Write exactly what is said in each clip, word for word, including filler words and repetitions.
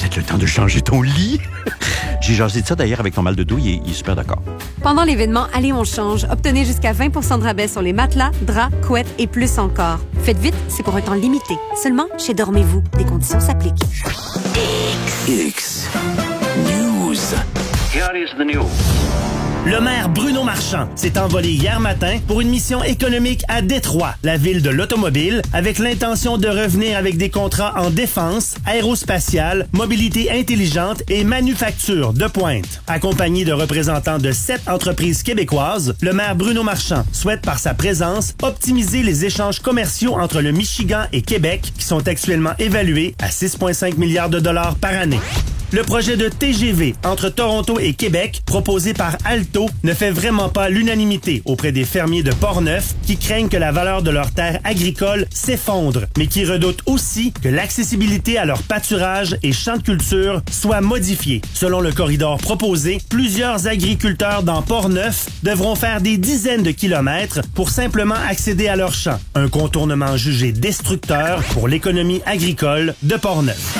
peut-être le temps de changer ton lit. J'ai jasé de ça d'ailleurs avec ton mal de dos, il est, il est super d'accord. Pendant l'événement Allez, on change, obtenez jusqu'à vingt pour cent de rabais sur les matelas, draps, couettes et plus encore. Faites vite, c'est pour un temps limité. Seulement chez Dormez-vous. Des conditions s'appliquent. X News. Here is the news. Le maire Bruno Marchand s'est envolé hier matin pour une mission économique à Détroit, la ville de l'automobile, avec l'intention de revenir avec des contrats en défense, aérospatiale, mobilité intelligente et manufacture de pointe. Accompagné de représentants de sept entreprises québécoises, le maire Bruno Marchand souhaite par sa présence optimiser les échanges commerciaux entre le Michigan et Québec, qui sont actuellement évalués à six virgule cinq milliards de dollars par année. Le projet de T G V entre Toronto et Québec, proposé par Alto, ne fait vraiment pas l'unanimité auprès des fermiers de Portneuf qui craignent que la valeur de leurs terres agricoles s'effondre, mais qui redoutent aussi que l'accessibilité à leur pâturage et champs de culture soit modifiée. Selon le corridor proposé, plusieurs agriculteurs dans Portneuf devront faire des dizaines de kilomètres pour simplement accéder à leurs champs. Un contournement jugé destructeur pour l'économie agricole de Portneuf.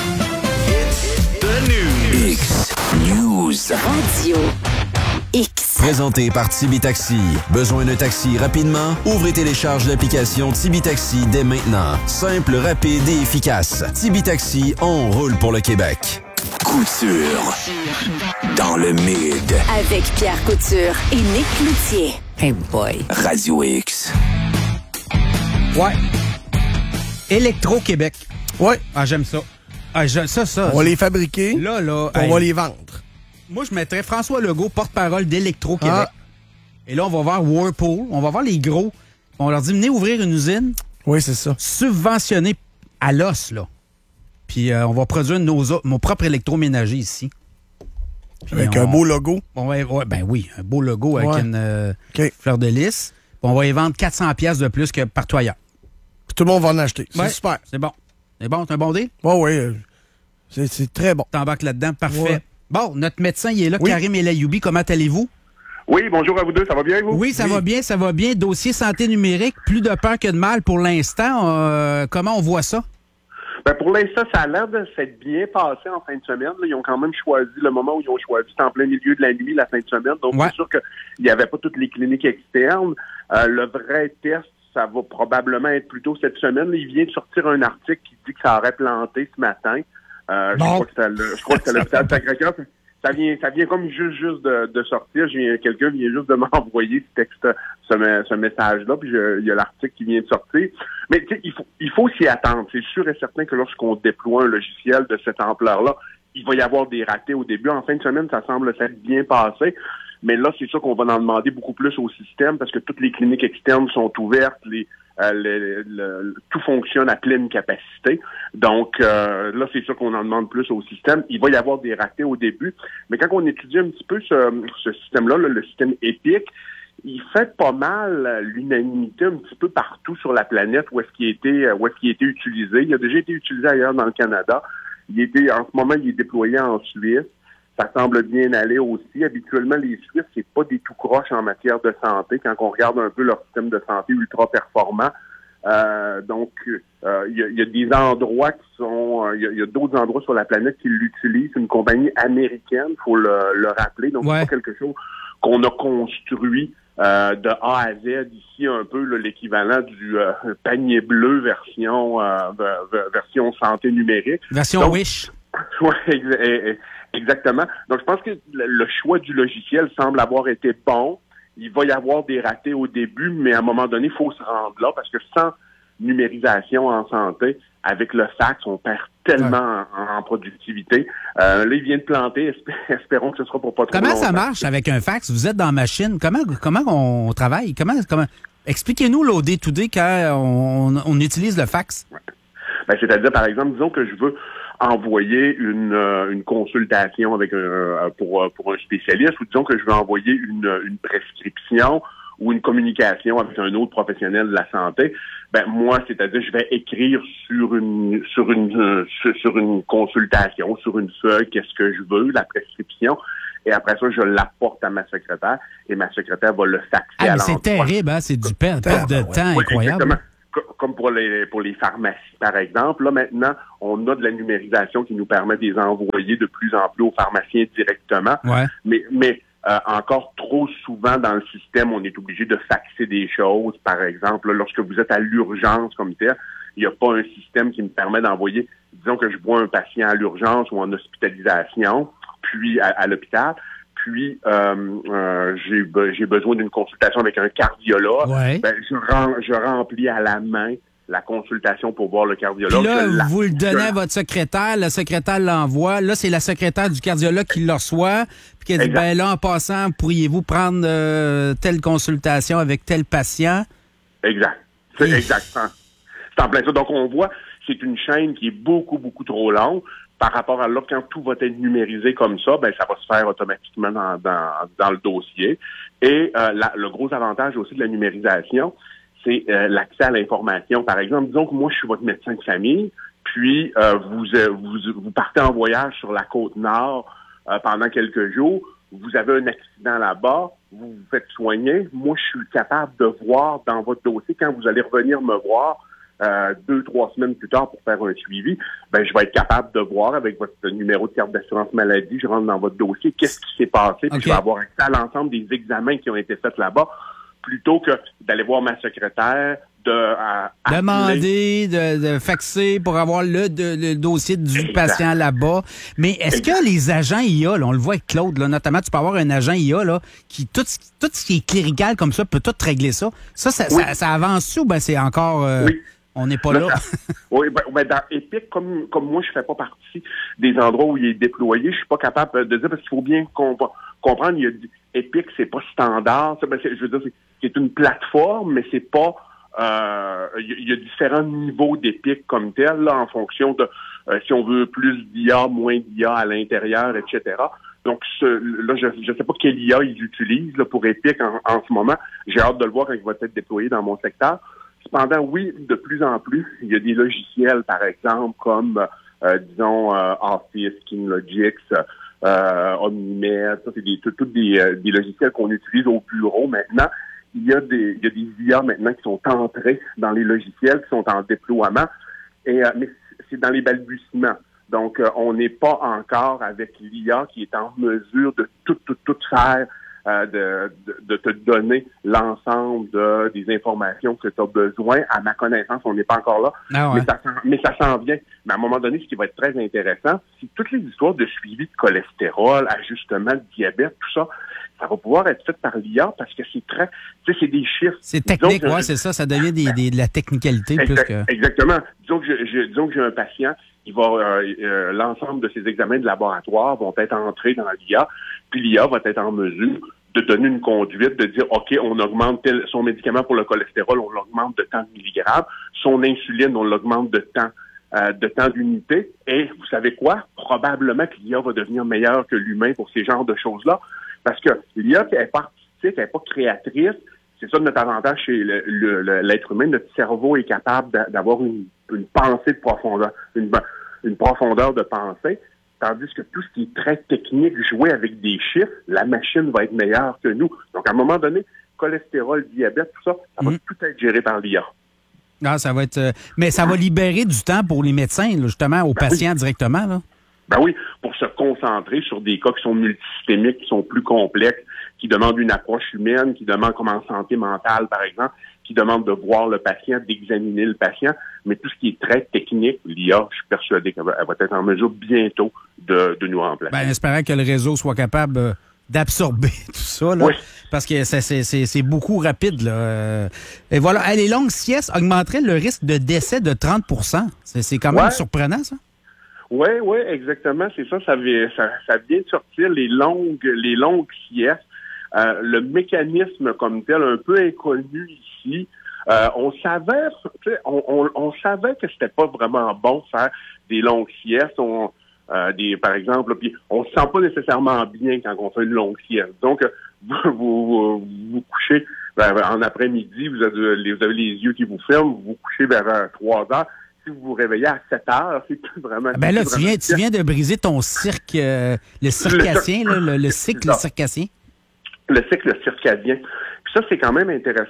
X News. Radio X. Présenté par Tibi Taxi. Besoin d'un taxi rapidement? Ouvrez et télécharge l'application Tibi Taxi dès maintenant. Simple, rapide et efficace. Tibi Taxi, on roule pour le Québec. Couture. Dans le mid. Avec Pierre Couture et Nick Cloutier. Hey boy. Radio X. Ouais. Électro-Québec. Ouais. Ah, j'aime ça. Ah, je, ça, ça. On va les fabriquer. Là, là. On hey, va les vendre. Moi, je mettrais François Legault, porte-parole d'Électro-Québec. Ah. Et là, on va voir Whirlpool. On va voir les gros. On leur dit, venez ouvrir une usine. Oui, c'est ça. Subventionnée à l'os, là. Puis euh, on va produire nos, nos propres électroménagers ici. Puis avec on, un beau logo. On va, ouais, ben oui, un beau logo avec ouais. une euh, okay. fleur de lys. Puis on va y vendre quatre cents dollars de plus que partout ailleurs. Puis tout le monde va en acheter. C'est ouais, super. C'est bon. C'est bon, c'est un bon deal? Oui, oui. C'est, c'est très bon. T'embarques là-dedans, parfait. Ouais. Bon, notre médecin, il est là, oui. Karim Elayoubi. Comment allez-vous? Oui, bonjour à vous deux. Ça va bien, vous? Oui, ça oui. va bien, ça va bien. Dossier santé numérique, plus de peur que de mal pour l'instant. Euh, comment on voit ça? Ben pour l'instant, ça a l'air de s'être bien passé en fin de semaine. Là, ils ont quand même choisi le moment où ils ont choisi, c'est en plein milieu de la nuit, la fin de semaine. Donc, ouais. c'est sûr qu'il n'y avait pas toutes les cliniques externes. Euh, le vrai test, ça va probablement être plutôt cette semaine. Là, il vient de sortir un article qui dit que ça aurait planté ce matin. Euh, bon. Je crois que c'est le, je crois que c'est l'hôpital Sacré-Cœur. Ça vient, ça vient comme juste, juste de, de sortir. Je viens, quelqu'un vient juste de m'envoyer ce texte, ce, ce message-là, puis je, il y a l'article qui vient de sortir. Mais tu sais, il faut, il faut s'y attendre. C'est sûr et certain que lorsqu'on déploie un logiciel de cette ampleur-là, il va y avoir des ratés au début. En fin de semaine, ça semble s'être bien passé. Mais là, c'est sûr qu'on va en demander beaucoup plus au système parce que toutes les cliniques externes sont ouvertes, les, euh, le, le, tout fonctionne à pleine capacité. Donc euh, là, c'est sûr qu'on en demande plus au système. Il va y avoir des ratés au début, mais quand on étudie un petit peu ce, ce système-là, là, le système EPIC, il fait pas mal l'unanimité un petit peu partout sur la planète où est-ce qu'il a été, où est-ce qu'il a été utilisé. Il a déjà été utilisé ailleurs dans le Canada. Il était, en ce moment, il est déployé en Suisse. Ça semble bien aller aussi. Habituellement, les Suisses, c'est pas des tout croches en matière de santé quand on regarde un peu leur système de santé ultra performant. Euh, donc, euh, il y, a, y a des endroits qui sont, il euh, y, y a d'autres endroits sur la planète qui l'utilisent. C'est une compagnie américaine, faut le, le rappeler. Donc, ouais. c'est pas quelque chose qu'on a construit euh, de A à Z ici, un peu là, l'équivalent du euh, panier bleu version euh, version santé numérique. Version donc, Wish. Ouais, ex- exactement. Donc, je pense que le choix du logiciel semble avoir été bon. Il va y avoir des ratés au début, mais à un moment donné, il faut se rendre là parce que sans numérisation en santé, avec le fax, on perd tellement ouais. en, en productivité. Euh, là, il vient de planter. Espérons que ce sera pour pas trop Comment longtemps. ça marche avec un fax? Vous êtes dans la machine. Comment comment on travaille? Comment comment expliquez-nous l'O D deux D quand on, on utilise le fax. Ouais. Ben, c'est-à-dire, par exemple, disons que je veux envoyer une, euh, une consultation avec un, euh, pour, pour un spécialiste, ou disons que je veux envoyer une, une prescription ou une communication avec un autre professionnel de la santé. Ben moi, c'est-à-dire, je vais écrire sur une sur une euh, sur, sur une consultation, sur une feuille, qu'est-ce que je veux, la prescription. Et après ça, je l'apporte à ma secrétaire et ma secrétaire va le faxer ah, à mais l'endroit. C'est terrible, hein? C'est du perte, perte de temps oui, incroyable. Exactement. comme pour les pour les pharmacies, par exemple, là maintenant, on a de la numérisation qui nous permet de les envoyer de plus en plus aux pharmaciens directement. Ouais. Mais mais euh, encore trop souvent dans le système, on est obligé de faxer des choses. Par exemple, là, lorsque vous êtes à l'urgence comme tel, il n'y a pas un système qui me permet d'envoyer, disons que je vois un patient à l'urgence ou en hospitalisation, puis à, à l'hôpital. Puis euh, euh, j'ai, be- j'ai besoin d'une consultation avec un cardiologue. Ouais. Ben, je, rem- je remplis à la main la consultation pour voir le cardiologue. Puis là, Je la- vous le donnez je- à votre secrétaire, le secrétaire l'envoie. Là, c'est la secrétaire du cardiologue qui le reçooit, puis qui a dit, Exact. ben là, en passant, pourriez-vous prendre euh, telle consultation avec tel patient? Exact. C'est Oui. exact. C'est en plein ça. Donc, on voit, c'est une chaîne qui est beaucoup, beaucoup trop longue. Par rapport à là, quand tout va être numérisé comme ça, ben ça va se faire automatiquement dans, dans, dans le dossier. Et euh, la, le gros avantage aussi de la numérisation, c'est euh, l'accès à l'information. Par exemple, disons que moi, je suis votre médecin de famille, puis euh, vous, euh, vous vous partez en voyage sur la côte nord euh, pendant quelques jours, vous avez un accident là-bas, vous vous faites soigner. Moi, je suis capable de voir dans votre dossier, quand vous allez revenir me voir, Euh, deux, trois semaines plus tard pour faire un suivi, ben je vais être capable de voir avec votre numéro de carte d'assurance maladie, je rentre dans votre dossier, qu'est-ce qui s'est passé, puis Okay. je vais avoir accès à l'ensemble des examens qui ont été faits là-bas, plutôt que d'aller voir ma secrétaire, de euh, appeler. Demander, de, de faxer pour avoir le, de- le dossier du Exact. patient là-bas. Mais est-ce Exact. que les agents I A, là, on le voit avec Claude, là, notamment, tu peux avoir un agent I A là, qui, tout, ce- tout ce qui est clérical comme ça, peut tout régler ça. Ça, ça, Oui. ça, ça avance ou ben c'est encore... euh, Oui. On n'est pas Là, là. ça- oui, ben, ben, dans Epic, comme, comme moi, je fais pas partie des endroits où il est déployé, je suis pas capable de dire, parce qu'il faut bien comp- comprendre, il y a du- Epic, c'est pas standard. Ça, ben, c'est- je veux dire, c'est, c'est une plateforme, mais c'est pas, euh, il y, a- il y a différents niveaux d'Epic comme tel, là, en fonction de, euh, si on veut plus d'I A, moins d'I A à l'intérieur, et cetera. Donc, ce, là, je ne sais pas quel I A ils utilisent là, pour Epic en, en ce moment. J'ai hâte de le voir quand il va être déployé dans mon secteur. Cependant, oui, de plus en plus, il y a des logiciels, par exemple, comme, euh, disons, euh, Office, KingLogix, euh, Omnimed, ça, c'est des, tout, tout des, euh, des logiciels qu'on utilise au bureau maintenant. Il y a des, il y a des I A maintenant qui sont entrés dans les logiciels, qui sont en déploiement, et euh, mais c'est dans les balbutiements. Donc, euh, on n'est pas encore avec l'I A qui est en mesure de tout, tout, tout faire. Euh, de, de, de te donner l'ensemble de, des informations que tu as besoin. À ma connaissance, on n'est pas encore là, Ah ouais. mais, ça, s'en- mais ça s'en vient. Mais à un moment donné, ce qui va être très intéressant, c'est toutes les histoires de suivi de cholestérol, ajustement de diabète, tout ça, ça va pouvoir être fait par l'I A parce que c'est très, tu sais, c'est des chiffres. C'est technique, Disons que- ouais, c'est ça. Ça devient des, des- de la technicalité plus Exact- que... Exactement. Disons que, je, je- disons que j'ai un patient, il va euh, euh, l'ensemble de ses examens de laboratoire vont être entrés dans l'I A, puis l'I A va être en mesure de donner une conduite, de dire, OK, on augmente tel, son médicament pour le cholestérol, on l'augmente de tant de milligrammes, son insuline, on l'augmente de tant, euh, de tant d'unités, et vous savez quoi? Probablement que l'I A va devenir meilleure que l'humain pour ces genres de choses-là, parce que l'I A, elle n'est pas artistique, elle n'est pas créatrice, c'est ça notre avantage chez le, le, le, l'être humain. Notre cerveau est capable d'a, d'avoir une, une pensée de profondeur, une, une profondeur de pensée, tandis que tout ce qui est très technique, jouer avec des chiffres, la machine va être meilleure que nous. Donc, à un moment donné, cholestérol, diabète, tout ça, ça va Mm. tout être géré par l'I A. Ah, ça va être... euh, mais ça va libérer du temps pour les médecins, là, justement, aux Ben patients directement, là. Ben oui, pour se concentrer sur des cas qui sont multisystémiques, qui sont plus complexes, qui demandent une approche humaine, qui demandent comme en santé mentale, par exemple, qui demandent de voir le patient, d'examiner le patient. Mais tout ce qui est très technique, l'I A, je suis persuadé qu'elle va, elle va être en mesure bientôt de, de nous remplacer. Ben, espérant que le réseau soit capable euh, d'absorber tout ça, là. Oui. Parce que c'est, c'est, c'est, c'est beaucoup rapide, là. Euh, Et voilà. Hey, les longues siestes augmenteraient le risque de décès de trente pour cent. C'est, c'est quand même Ouais. surprenant, ça. Oui, oui, exactement. C'est ça, ça vient, ça, ça vient de sortir les longues, les longues siestes. Euh, le mécanisme comme tel, un peu inconnu ici. Euh, on savait, tu sais, on, on, on savait que c'était pas vraiment bon de faire des longues siestes. On, euh, des, par exemple, puis on se sent pas nécessairement bien quand on fait une longue sieste. Donc, vous vous, vous, vous couchez ben, en après-midi, vous avez, les, vous avez les yeux qui vous ferment, vous vous couchez vers trois heures. Si vous vous réveillez à sept heures, c'est plus vraiment... Ben là, c'est tu vraiment viens, tu viens de briser ton cirque, euh, le circassien, là, le, le cycle C'est ça. circassien. Le cycle circadien. Puis ça, c'est quand même intéressant.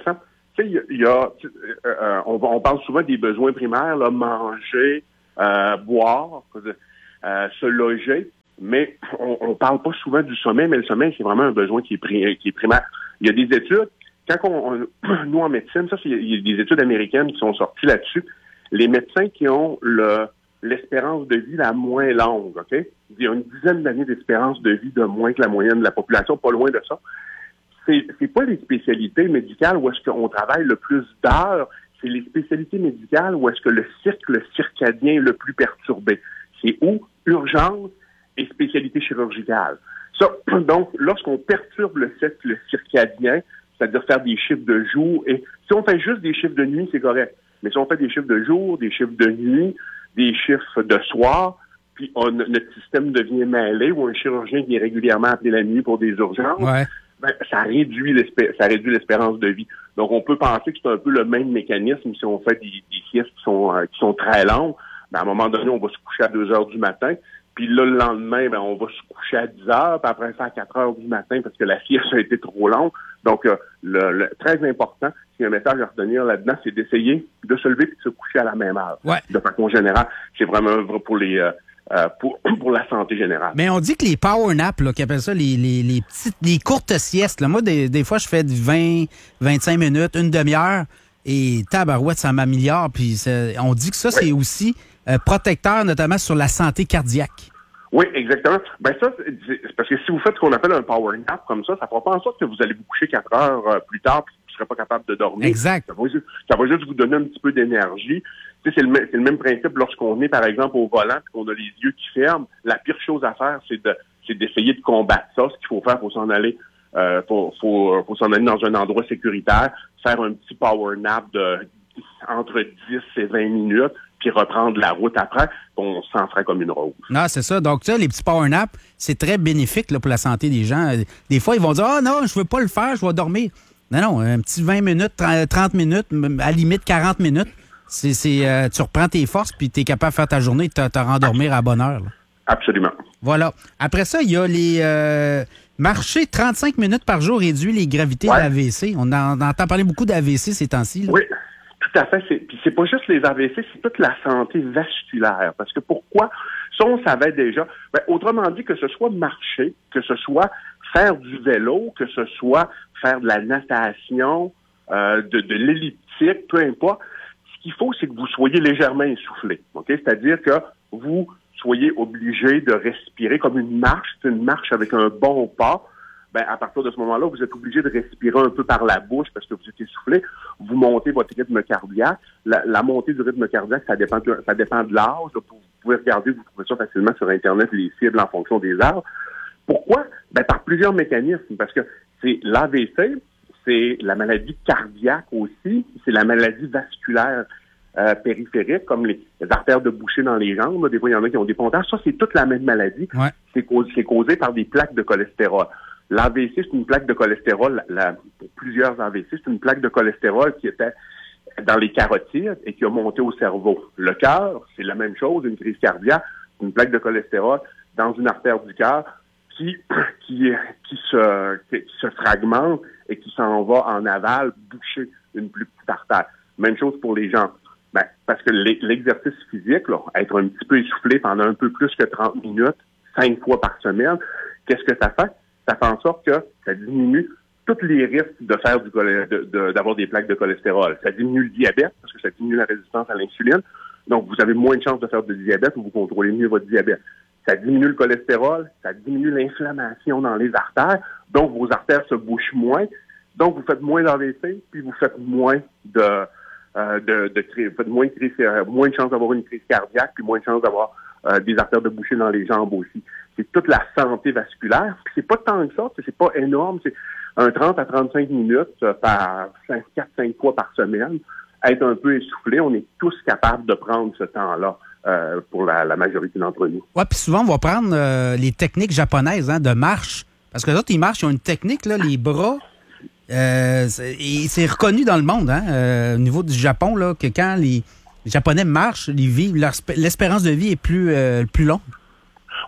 Tu sais, il y a, euh, on, on parle souvent des besoins primaires, là, manger, euh, boire, euh, se loger, mais on, on parle pas souvent du sommeil, mais le sommeil, c'est vraiment un besoin qui est, pri- qui est primaire. Il y a des études, quand on, on nous en médecine, ça, c'est, il y a des études américaines qui sont sorties là-dessus. Les médecins qui ont le l'espérance de vie la moins longue, OK? Il y a une dizaine d'années d'espérance de vie de moins que la moyenne de la population, pas loin de ça. C'est, c'est pas les spécialités médicales où est-ce qu'on travaille le plus d'heures, c'est les spécialités médicales où est-ce que le cycle circadien est le plus perturbé. C'est où? Urgence et spécialité chirurgicale. Ça, donc, lorsqu'on perturbe le cycle circadien, c'est-à-dire faire des chiffres de jour, et si on fait juste des chiffres de nuit, c'est correct. Mais si on fait des chiffres de jour, des chiffres de nuit, des chiffres de soir, puis on, notre système devient mêlé, ou un chirurgien vient régulièrement appeler la nuit pour des urgences, ouais. ben, ça réduit l'espé- ça réduit l'espérance de vie. Donc, on peut penser que c'est un peu le même mécanisme si on fait des, des siestes qui sont, euh, qui sont très longues. Ben, à un moment donné, on va se coucher à deux heures du matin, puis là, le lendemain, ben, on va se coucher à dix heures, puis après ça à quatre heures du matin parce que la sieste a été trop longue. Donc, euh, le, le très important, s'il y a un message à retenir là-dedans, c'est d'essayer de se lever et de se coucher à la même heure. Ouais. De façon générale, c'est vraiment vrai pour les euh, euh, pour, pour la santé générale. Mais on dit que les power naps, là, qu'ils appellent ça les, les, les petites, les courtes siestes, là, moi, des, des fois, je fais du vingt, vingt-cinq minutes, une demi-heure, et tabarouette, ça m'améliore. Puis c'est, on dit que ça, oui. c'est aussi euh, protecteur, notamment sur la santé cardiaque. Oui, exactement. Ben ça, c'est, c'est parce que si vous faites ce qu'on appelle un power nap comme ça, ça ne fera pas en sorte que vous allez vous coucher quatre heures euh, plus tard puis que vous ne serez pas capable de dormir. Exact. Ça va, juste, ça va juste vous donner un petit peu d'énergie. Tu sais, c'est le, c'est le même principe lorsqu'on est, par exemple, au volant et qu'on a les yeux qui ferment. La pire chose à faire, c'est de c'est d'essayer de combattre ça. Ce qu'il faut faire, il faut s'en aller, euh, faut, faut, faut s'en aller dans un endroit sécuritaire, faire un petit power nap de entre dix et vingt minutes, puis reprendre la route après, on s'en ferait comme une rose. Non, c'est ça. Donc, ça, les petits power naps, c'est très bénéfique là, pour la santé des gens. Des fois, ils vont dire « Ah oh, non, je veux pas le faire, je vais dormir. » Non, non, un petit vingt minutes, trente minutes, à la limite quarante minutes, c'est, c'est, euh, tu reprends tes forces, puis tu es capable de faire ta journée et de te, te rendormir à bonne heure. Là. Absolument. Voilà. Après ça, il y a les... Euh, marcher trente-cinq minutes par jour réduit les gravités ouais. de l'A V C. On, en, on entend parler beaucoup d'A V C ces temps-ci. Là. Oui. Tout à fait. C'est, puis c'est pas juste les A V C, c'est toute la santé vasculaire. Parce que pourquoi? Ça, on savait déjà. Ben, autrement dit, que ce soit marcher, que ce soit faire du vélo, que ce soit faire de la natation, euh, de, de l'elliptique, peu importe. Ce qu'il faut, c'est que vous soyez légèrement essoufflé. OK? C'est-à-dire que vous soyez obligé de respirer comme une marche. C'est une marche avec un bon pas. Ben, à partir de ce moment-là, vous êtes obligé de respirer un peu par la bouche parce que vous êtes essoufflé. Vous montez votre rythme cardiaque. La, la montée du rythme cardiaque, ça dépend de, ça dépend de l'âge. Vous pouvez regarder, vous trouvez ça facilement sur Internet, les cibles en fonction des âges. Pourquoi? Ben, par plusieurs mécanismes. Parce que c'est l'A V C, c'est la maladie cardiaque aussi, c'est la maladie vasculaire euh, périphérique, comme les, les artères de boucher dans les jambes. Là, des fois, il y en a qui ont des pontages. Ça, c'est toute la même maladie. Ouais. C'est, causé, c'est causé par des plaques de cholestérol. L'A V C, c'est une plaque de cholestérol. La, la, pour plusieurs A V C, c'est une plaque de cholestérol qui était dans les carotides et qui a monté au cerveau. Le cœur, c'est la même chose, une crise cardiaque, une plaque de cholestérol dans une artère du cœur qui qui qui se qui se fragmente et qui s'en va en aval boucher une plus petite artère. Même chose pour les jambes. Ben, parce que l'exercice physique, là, être un petit peu essoufflé pendant un peu plus que trente minutes, cinq fois par semaine, qu'est-ce que ça fait? Ça fait en sorte que ça diminue tous les risques de faire du de, de, d'avoir des plaques de cholestérol. Ça diminue le diabète, parce que ça diminue la résistance à l'insuline. Donc, vous avez moins de chances de faire du diabète ou vous contrôlez mieux votre diabète. Ça diminue le cholestérol, ça diminue l'inflammation dans les artères. Donc, vos artères se bouchent moins. Donc, vous faites moins d'A V C, puis vous faites moins de, euh, de, de, de vous faites moins de crise, moins de chances d'avoir une crise cardiaque, puis moins de chances d'avoir euh, des artères de boucher dans les jambes aussi. C'est toute la santé vasculaire. Puis c'est pas tant que ça, c'est pas énorme. C'est un trente à trente-cinq minutes euh, par quatre à cinq fois par semaine. Être un peu essoufflé, on est tous capables de prendre ce temps-là euh, pour la, la majorité d'entre nous. Oui, puis souvent, on va prendre euh, les techniques japonaises hein, de marche. Parce que les autres, ils marchent, ils ont une technique, là, les bras. Euh, c'est, et c'est reconnu dans le monde, hein, euh, au niveau du Japon, là, que quand les Japonais marchent, ils vivent, leur, l'espérance de vie est plus, euh, plus longue.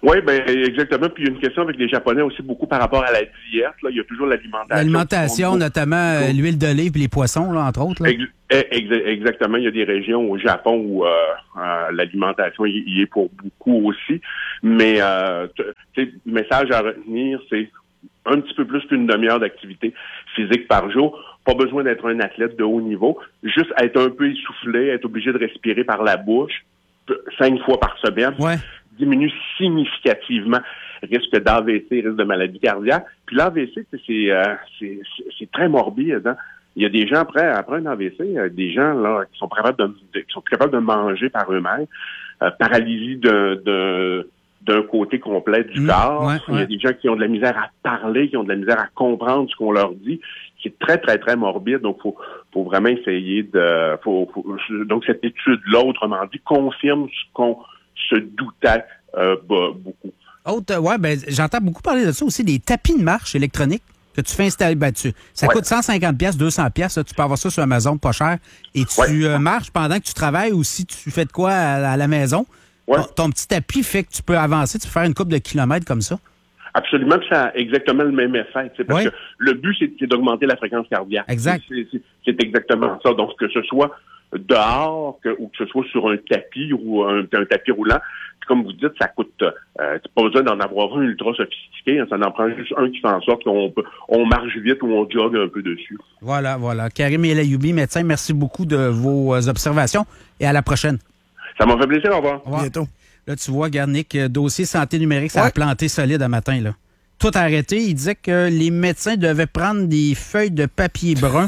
Oui, ben exactement. Puis il y a une question avec les Japonais aussi beaucoup par rapport à la diète. Là. Il y a toujours l'alimentation. L'alimentation, notamment euh, l'huile d'olive et les poissons, là, entre autres. Là. Ex- ex- exactement. Il y a des régions au Japon où euh, euh, l'alimentation y, y est pour beaucoup aussi. Mais euh, le message à retenir, c'est un petit peu plus qu'une demi-heure d'activité physique par jour. Pas besoin d'être un athlète de haut niveau. Juste être un peu essoufflé, être obligé de respirer par la bouche cinq fois par semaine. Ouais. Diminue significativement le risque d'A V C, risque de maladie cardiaque. Puis l'A V C, c'est, euh, c'est, c'est très morbide. Hein? Il y a des gens après, après un A V C, euh, des gens là qui sont capables de, de qui sont capables de manger par eux-mêmes, euh, paralysie de, de d'un côté complet du mmh, corps. Ouais, il y a ouais. des gens qui ont de la misère à parler, qui ont de la misère à comprendre ce qu'on leur dit. C'est très, très, très morbide. Donc, faut, faut vraiment essayer de... Faut, faut, donc, cette étude-là, autrement dit, confirme ce qu'on se doutait euh, bah, beaucoup. Autre, ouais, ben, j'entends beaucoup parler de ça aussi, des tapis de marche électroniques que tu fais installer. Ben, tu, ça ouais. coûte cent cinquante dollars, deux cents dollars. Là, tu peux avoir ça sur Amazon, pas cher. Et tu ouais. euh, marches pendant que tu travailles ou si tu fais de quoi à, à la maison. Ouais. Ton, ton petit tapis fait que tu peux avancer, tu peux faire une couple de kilomètres comme ça. Absolument, puis ça a exactement le même effet. Parce oui. que le but, c'est, c'est d'augmenter la fréquence cardiaque. Exact. C'est, c'est, c'est exactement ça. Donc, que ce soit dehors que, ou que ce soit sur un tapis ou un, un tapis roulant, puis comme vous dites, ça coûte... Euh, t'as pas besoin d'en avoir un ultra sophistiqué. Hein, ça en prend juste un qui fait en sorte qu'on peut, on marche vite ou on jogue un peu dessus. Voilà, voilà. Karim Elayoubi, médecin, merci beaucoup de vos observations et à la prochaine. Ça m'a fait plaisir, au revoir. Au revoir. Bientôt. Là, tu vois, Garnick, dossier santé numérique, ça ouais. a planté solide un matin, là. Tout arrêté. Il disait que les médecins devaient prendre des feuilles de papier brun.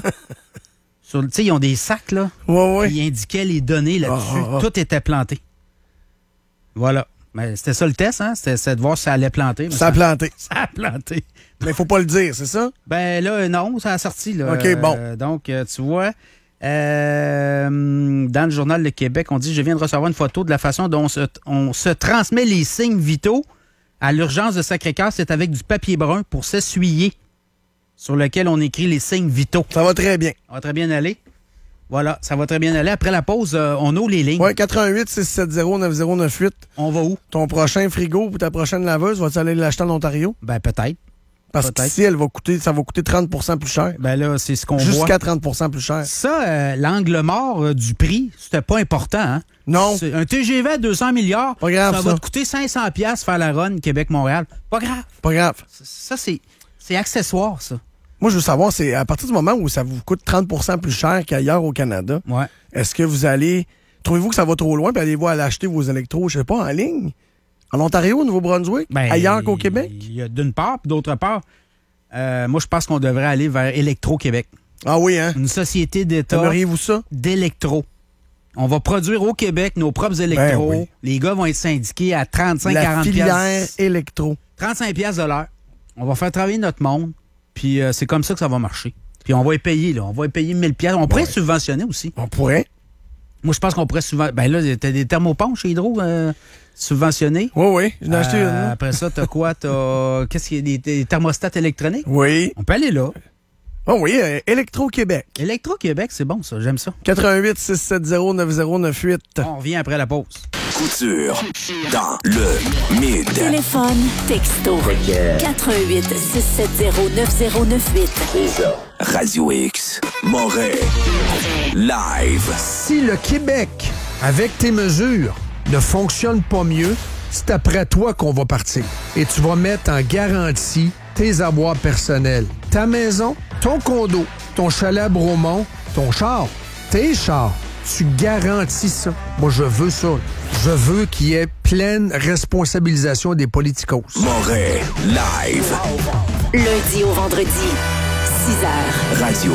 Tu sais, ils ont des sacs, là. Ouais, ouais. Ils indiquaient les données là-dessus. Oh, oh, oh. Tout était planté. Voilà. Mais c'était ça le test, hein? C'était, c'était de voir si ça allait planter. Ça, ça a planté. Ça a planté. Mais il faut pas le dire, c'est ça? Ben là, non, ça a sorti, là. OK, bon. Euh, donc, euh, tu vois... Euh, dans le Journal de Québec, on dit « Je viens de recevoir une photo de la façon dont on se, on se transmet les signes vitaux à l'urgence de Sacré-Cœur. C'est avec du papier brun pour s'essuyer sur lequel on écrit les signes vitaux. » Ça va très bien. Ça va très bien aller. Voilà, ça va très bien aller. Après la pause, euh, on ouvre les lignes. Oui, quatre un huit, six sept zéro, neuf zéro neuf huit. On va où? Ton prochain frigo ou ta prochaine laveuse, vas-tu aller l'acheter en Ontario? Ben, peut-être. Parce Peut-être. qu'ici, elle va coûter, ça va coûter trente pour cent plus cher. Ben là, c'est ce qu'on Jusqu'à voit. Jusqu'à trente pour cent plus cher. Ça, euh, l'angle mort euh, du prix, c'était pas important, hein? Non. C'est un T G V à deux cents milliards, pas grave, ça, ça va te coûter cinq cents dollars faire la run Québec-Montréal. Pas grave. Pas grave. Ça, c'est, c'est accessoire, ça. Moi, je veux savoir, c'est à partir du moment où ça vous coûte trente pour cent plus cher qu'ailleurs au Canada, ouais. est-ce que vous allez... Trouvez-vous que ça va trop loin, puis allez-vous aller acheter vos électros, je sais pas, en ligne? En Ontario, au Nouveau-Brunswick? Ben, ailleurs qu'au Québec? Il y a d'une part, puis d'autre part... Euh, moi, je pense qu'on devrait aller vers Électro-Québec. Ah oui, hein? Une société d'État Aimeriez-vous ça? d'électro. On va produire au Québec nos propres électros. Ben oui. Les gars vont être syndiqués à trente-cinq à quarante piastres. La filière électro. trente-cinq piastres de l'heure. On va faire travailler notre monde, puis euh, c'est comme ça que ça va marcher. Puis on va y payer, là. On va y payer mille piastres. On pourrait ouais. subventionner aussi. On pourrait. Moi, je pense qu'on pourrait subventionner. Ben là, t'as des thermopompes chez Hydro euh, subventionnés. Oui, oui. J'en ai acheté euh, une. Après ça, t'as quoi? T'as. Qu'est-ce qu'il y a? Des, des thermostats électroniques? Oui. On peut aller là. Oh oui, euh, Électro-Québec. Électro-Québec, c'est bon, ça. J'aime ça. quatre un huit, six sept zéro, neuf zéro neuf huit. On revient après la pause. Couture dans le Mid. Téléphone, texto. quatre un huit, six sept zéro, neuf zéro neuf huit. C'est ça. Radio X. Montréal. Live. Si le Québec, avec tes mesures, ne fonctionne pas mieux, c'est après toi qu'on va partir. Et tu vas mettre en garantie tes avoirs personnels. Ta maison, ton condo, ton chalet à Bromont, ton char, tes chars. Tu garantis ça. Moi, je veux ça. Je veux qu'il y ait pleine responsabilisation des politicos. Montréal Live. Lundi au vendredi, six heures. Radio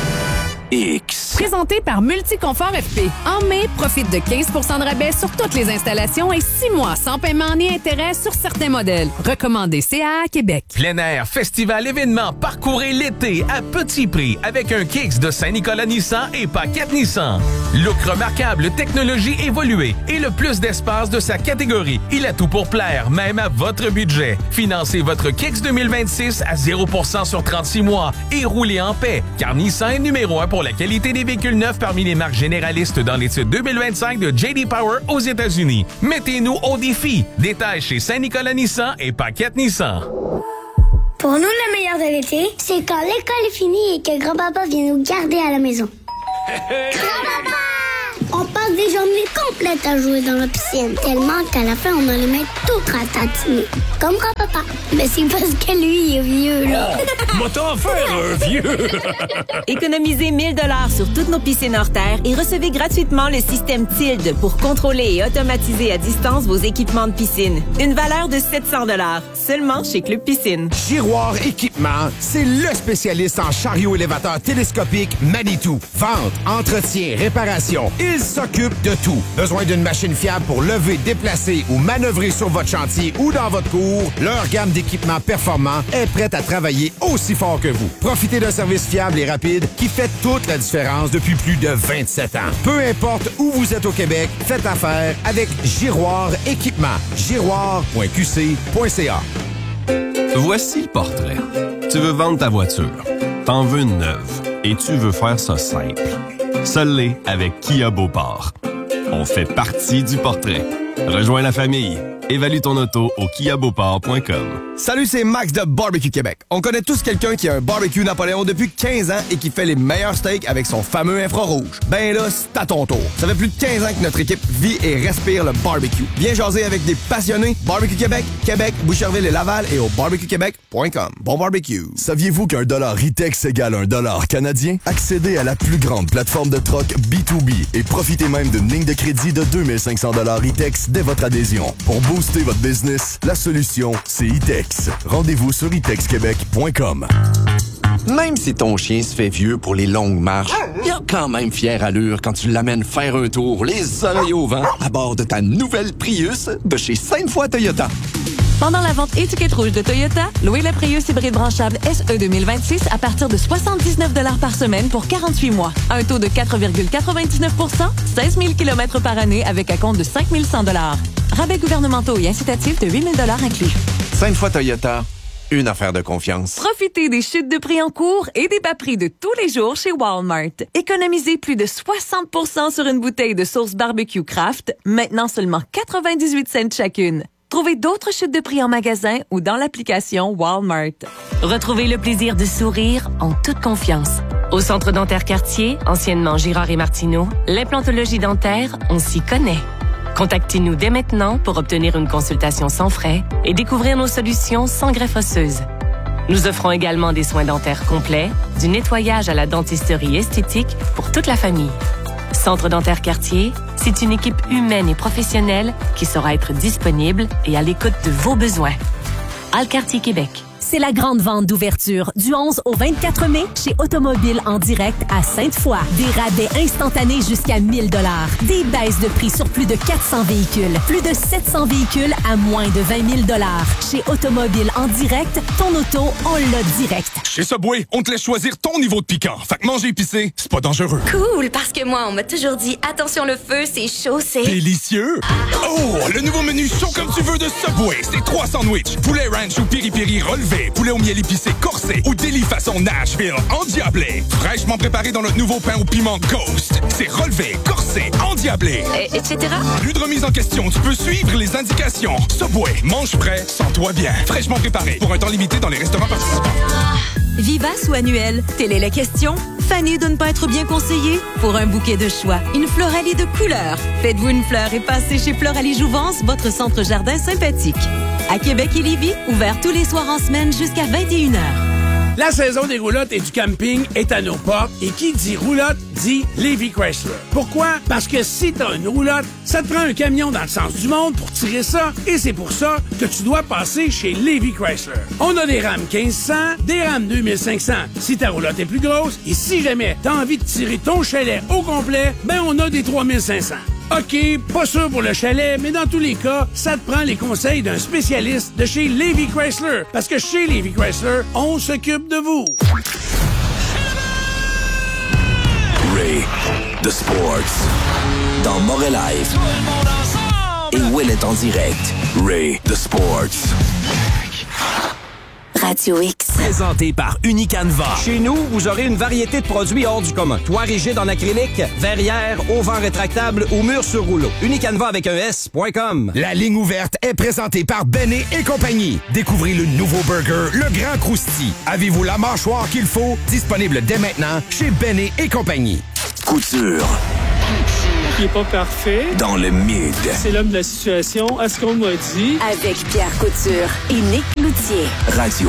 X. Présenté par Multiconfort F P. En mai, profite de quinze pour cent de rabais sur toutes les installations et six mois sans paiement ni intérêt sur certains modèles. Recommandé C A A Québec. Plein air, festival, événement, parcourez l'été à petit prix avec un Kicks de Saint-Nicolas Nissan et Paquette Nissan. Look remarquable, technologie évoluée et le plus d'espace de sa catégorie. Il a tout pour plaire, même à votre budget. Financez votre Kicks deux mille vingt-six à zéro pour cent sur trente-six mois et roulez en paix, car Nissan est numéro un pour pour la qualité des véhicules neufs parmi les marques généralistes dans l'étude deux mille vingt-cinq de J D Power aux États-Unis. Mettez-nous au défi. Détails chez Saint-Nicolas Nissan et Paquette Nissan. Pour nous, le meilleur de l'été, c'est quand l'école est finie et que grand-papa vient nous garder à la maison. Grand-papa! On passe des journées complètes à jouer dans la piscine, tellement qu'à la fin, on a les mains toutes ratatinées. Comme grand-papa. Mais c'est parce que lui, il est vieux, là. Oh, moi t'en faire un vieux! Économisez mille dollars sur toutes nos piscines hors terre et recevez gratuitement le système Tilde pour contrôler et automatiser à distance vos équipements de piscine. Une valeur de sept cents dollars, seulement chez Club Piscine. Giroir Équipement, c'est le spécialiste en chariot élévateur télescopique Manitou. Vente, entretien, réparation, il s'occupe de tout. Besoin d'une machine fiable pour lever, déplacer ou manœuvrer sur votre chantier ou dans votre cour? Leur gamme d'équipements performants est prête à travailler aussi fort que vous. Profitez d'un service fiable et rapide qui fait toute la différence depuis plus de vingt-sept ans. Peu importe où vous êtes au Québec, faites affaire avec Giroir Équipement. giroir point q c point c a. Voici le portrait. Tu veux vendre ta voiture. T'en veux une neuve. Et tu veux faire ça simple. Seul l'est avec Kia Beauport. On fait partie du portrait. Rejoins la famille. Évalue ton auto au kia beauport point com. Salut, c'est Max de Barbecue Québec. On connaît tous quelqu'un qui a un barbecue Napoléon depuis quinze ans et qui fait les meilleurs steaks avec son fameux infrarouge. Ben là, c'est à ton tour. Ça fait plus de quinze ans que notre équipe vit et respire le barbecue. Viens jaser avec des passionnés. Barbecue Québec, Québec, Boucherville et Laval et au barbecue québec point com. Bon barbecue. Saviez-vous qu'un dollar E-Tex égale un dollar canadien? Accédez à la plus grande plateforme de troc B deux B et profitez même d'une ligne de crédit de deux mille cinq cents dollars E-Tex dès votre adhésion. Pour booster votre business, la solution, c'est E-Tex. Rendez-vous sur e tex québec point com. Même si ton chien se fait vieux pour les longues marches, il a quand même fière allure quand tu l'amènes faire un tour, les oreilles au vent, à bord de ta nouvelle Prius de chez Sainte-Foy Toyota. Pendant la vente étiquette rouge de Toyota, louez la Prius hybride branchable S E deux mille vingt-six à partir de soixante-dix-neuf dollars par semaine pour quarante-huit mois. Un taux de quatre virgule quatre-vingt-dix-neuf pour cent, seize mille kilomètres par année avec un compte de cinq mille cent dollars. Rabais gouvernementaux et incitatifs de huit mille dollars inclus. Sainte-Foy Toyota, une affaire de confiance. Profitez des chutes de prix en cours et des bas prix de tous les jours chez Walmart. Économisez plus de soixante pour cent sur une bouteille de sauce barbecue Kraft, maintenant seulement quatre-vingt-dix-huit cents chacune. Trouvez d'autres chutes de prix en magasin ou dans l'application Walmart. Retrouvez le plaisir de sourire en toute confiance. Au Centre dentaire Cartier, anciennement Girard et Martineau, l'implantologie dentaire, on s'y connaît. Contactez-nous dès maintenant pour obtenir une consultation sans frais et découvrir nos solutions sans greffe osseuse. Nous offrons également des soins dentaires complets, du nettoyage à la dentisterie esthétique pour toute la famille. Centre dentaire Cartier, c'est une équipe humaine et professionnelle qui saura être disponible et à l'écoute de vos besoins. Alcartier Québec. C'est la grande vente d'ouverture du onze au vingt-quatre mai chez Automobile en direct à Sainte-Foy. Des rabais instantanés jusqu'à mille dollars. Des baisses de prix sur plus de quatre cents véhicules. Plus de sept cents véhicules à moins de vingt mille dollars. Chez Automobile en direct, ton auto, on l'a direct. Chez Subway, on te laisse choisir ton niveau de piquant. Fait que manger épicé, c'est pas dangereux. Cool, parce que moi, on m'a toujours dit, attention le feu, c'est chaud, c'est... Délicieux! Oh, le nouveau menu chaud comme tu veux de Subway. C'est trois sandwichs, poulet ranch ou piri-piri relevé, poulet au miel épicé corsé ou délit façon Nashville endiablé. Fraîchement préparé dans notre nouveau pain au piment Ghost. C'est relevé, corsé, endiablé. Et, etc. Plus de remise en question, tu peux suivre les indications. Subway, mange frais, sens-toi bien. Fraîchement préparé pour un temps limité dans les restaurants participants. Vivace ou annuel? Telle est la question. Fanny de ne pas être bien conseillée? Pour un bouquet de choix, une Floralie de couleurs. Faites-vous une fleur et passez chez Floralie Jouvence, votre centre jardin sympathique. À Québec et Lévis, ouvert tous les soirs en semaine jusqu'à vingt et une heures. La saison des roulottes et du camping est à nos portes et qui dit roulotte dit Lévis Chrysler. Pourquoi? Parce que si t'as une roulotte, ça te prend un camion dans le sens du monde pour tirer ça et c'est pour ça que tu dois passer chez Lévis Chrysler. On a des rames quinze cents, des rames deux mille cinq cents si ta roulotte est plus grosse et si jamais t'as envie de tirer ton chalet au complet, ben on a des trois mille cinq cents. OK, pas sûr pour le chalet, mais dans tous les cas, ça te prend les conseils d'un spécialiste de chez Lévis Chrysler. Parce que chez Lévis Chrysler, on s'occupe de vous. Ray, The Sports, dans Moret Live. Et Will est en direct. Ray, The Sports. Radio X. Présenté par Unicanva. Chez nous, vous aurez une variété de produits hors du commun. Toit rigide en acrylique, verrière, auvent rétractable ou mur sur rouleau. Unicanva avec un S point com. La ligne ouverte est présentée par Bennet et compagnie. Découvrez le nouveau burger, le Grand Crousti. Avez-vous la mâchoire qu'il faut? Disponible dès maintenant chez Bennet et compagnie. Couture. Il est pas parfait. Dans le mid. C'est l'homme de la situation, à ce qu'on m'a dit. Avec Pierre Couture et Nick Cloutier. Radio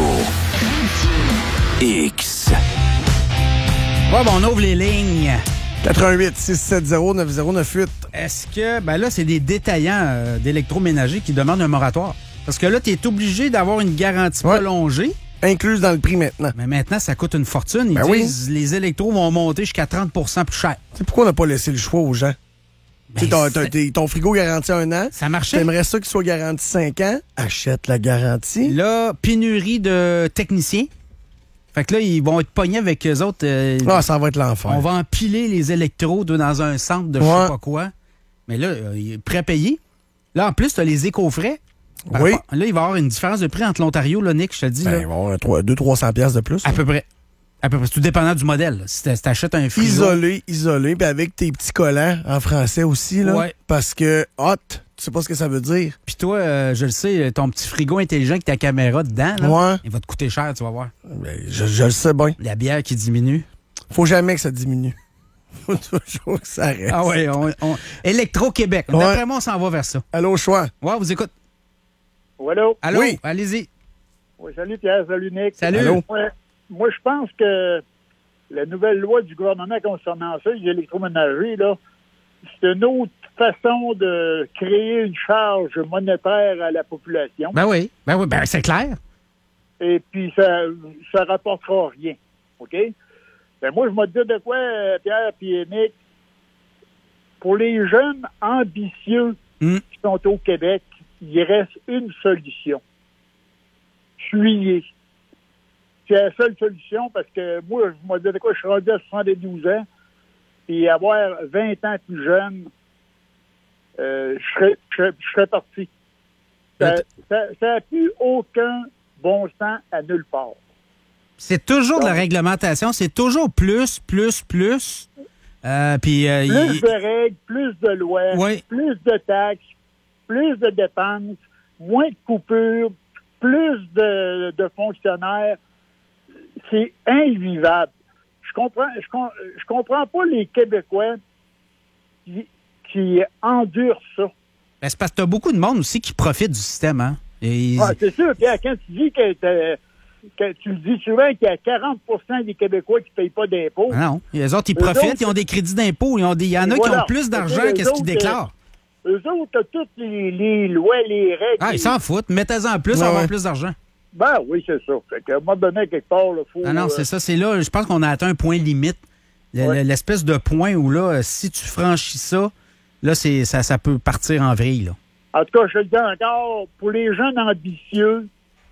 X. Ouais, bon, on ouvre les lignes. quatre un huit six sept zéro neuf zéro neuf huit. Est-ce que, ben là, c'est des détaillants euh, d'électroménager qui demandent un moratoire? Parce que là, tu es obligé d'avoir une garantie ouais. prolongée. Incluse dans le prix maintenant. Mais maintenant, ça coûte une fortune. Ils ben disent oui. les électros vont monter jusqu'à trente pour cent plus cher. C'est pourquoi on n'a pas laissé le choix aux gens? Ben ton, ton, ton frigo garanti un an. Ça marchait. T'aimerais ça qu'il soit garanti cinq ans? Achète la garantie. Là, pénurie de techniciens. Fait que là, ils vont être pognés avec eux autres. Euh, ah, ça va être l'enfer. On va empiler les électrodes dans un centre de ouais. je sais pas quoi. Mais là, euh, prêt à payer. Là, en plus, tu as les éco-frais. Oui. Rapport, là, il va y avoir une différence de prix entre l'Ontario, là, Nick, je te le dis. Ben, là. il va y avoir deux à trois cents dollars de plus. À là. peu près. À peu près. C'est tout dépendant du modèle. Là. Si tu achètes un frigo. Isolé, isolé, puis avec tes petits collants en français aussi. Là, ouais. Parce que hot, tu sais pas ce que ça veut dire. Puis toi, euh, je le sais, ton petit frigo intelligent avec ta caméra dedans, là, ouais. il va te coûter cher, tu vas voir. Ben, je, je le sais bien. La bière qui diminue. Faut jamais que ça diminue. Faut toujours que ça reste. Ah oui, on, on... Électro-Québec. Ouais. D'après moi, on s'en va vers ça. Allô, choix. Ouais, vous écoute. Oh, allô? Allô? Oui. Allez-y. Oui, salut Pierre, salut Nick. Salut. Allô? Ouais, moi, je pense que la nouvelle loi du gouvernement concernant ça, les électroménagers, là, c'est une autre façon de créer une charge monétaire à la population. Ben oui, ben oui, ben c'est clair. Et puis, ça ça rapportera rien. OK? Ben moi, je me dis de quoi, Pierre et Nick, pour les jeunes ambitieux mm. qui sont au Québec, il reste une solution. Fuyer. C'est la seule solution parce que moi, je me dis de quoi, je suis rendu à soixante-douze ans, et avoir vingt ans plus jeune, euh, je serais, je serais, je serais parti. Ça n'a plus aucun bon sens à nulle part. C'est toujours Donc, de la réglementation, c'est toujours plus, plus, plus. Euh, puis, euh, plus il... de règles, plus de lois, oui. plus de taxes, plus de dépenses, moins de coupures, plus de, de fonctionnaires. C'est invivable. Je comprends, je, je comprends pas les Québécois qui, qui endurent ça. Ben, c'est parce que t'as beaucoup de monde aussi qui profite du système, hein? Et... Ah, c'est sûr, Pierre, quand tu dis que, que tu le dis souvent qu'il y a quarante pour cent des Québécois qui ne payent pas d'impôts. Ah non, les autres, ils profitent, autres, ils ont des crédits d'impôts, il y en a voilà. qui ont plus d'argent qu'est-ce qu'ils déclarent. Eux autres, toutes les, les lois, les règles. Ah, ils s'en foutent. Mettez-en plus, ouais, on va avoir ouais. plus d'argent. Ben oui, c'est ça. Fait qu'à un moment donné, quelque part, il faut... Ah non, c'est euh... ça. C'est là, je pense qu'on a atteint un point limite. Ouais. L'espèce de point où, là, si tu franchis ça, là, c'est, ça, ça peut partir en vrille, là. En tout cas, je le dis encore, pour les jeunes ambitieux,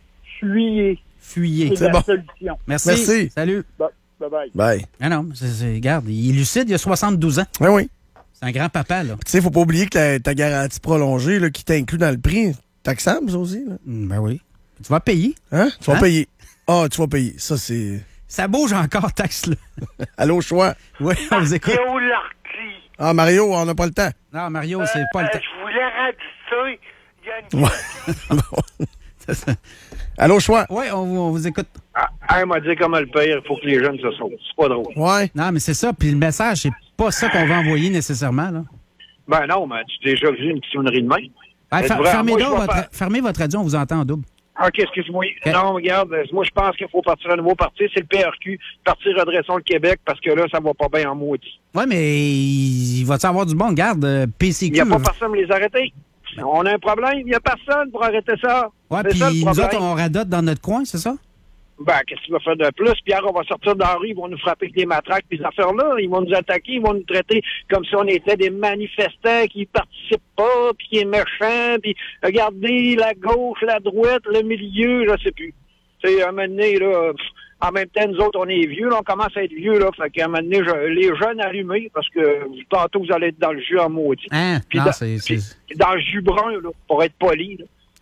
fuyez. Fuyez. C'est, c'est la bon. solution. Merci. Merci. Salut. Bye. Bye-bye. Bye. Ah non, c'est, c'est, regarde, il est lucide, il a soixante-douze ans. Oui, oui. C'est un grand-papa, là. Tu sais, il ne faut pas oublier que la, ta garantie prolongée, là, qui t'inclut dans le prix, taxable, ça aussi, là. Ben oui. Tu vas payer. Hein? Tu vas hein? payer. Ah, tu vas payer. Ça, c'est... Ça bouge encore, taxe, là. Allô, choix? Oui, on vous écoute. Mario Larty. Ah, Mario, on n'a pas le temps. Non, Mario, c'est euh, pas le temps. Je voulais rajouter, il y a une... Ouais. Allô, choix? Oui, on, on vous écoute. Ah, elle m'a dit comment le payer, il faut que les jeunes se sauvent. C'est pas drôle. Ouais. Non, mais c'est ça. Puis le message, c'est pas ça qu'on va envoyer nécessairement, là. Ben non, mais tu as déjà vu une sonnerie de main. Ben, fer- fermez, moi, votre, faire... fermez votre radio, on vous entend en double. OK, excuse-moi. Okay. Non, regarde, moi, je pense qu'il faut partir un nouveau parti. C'est le P R Q. Parti Redressons le Québec, parce que là, ça va pas bien en maudit. Oui, mais il va-tu avoir du bon? Regarde, P C Q... Il n'y a pas personne pour les arrêter. On a un problème. Il n'y a personne pour arrêter ça. Oui, puis nous autres, on radote dans notre coin, c'est ça? Ben, qu'est-ce qu'il va faire de plus? Pierre, on va sortir dans la rue, ils vont nous frapper avec des matraques, puis ces affaires-là, ils vont nous attaquer, ils vont nous traiter comme si on était des manifestants qui participent pas, puis qui est méchants, puis regardez la gauche, la droite, le milieu, je sais plus. Tu sais, à un moment donné, là, en même temps, nous autres, on est vieux, là, on commence à être vieux, là, fait qu'à un moment donné, je, les jeunes allumés, parce que tantôt, vous allez être dans le jus en maudit. Hein? Puis non, dans, c'est, puis, c'est... dans le jus brun, là, pour être poli, là.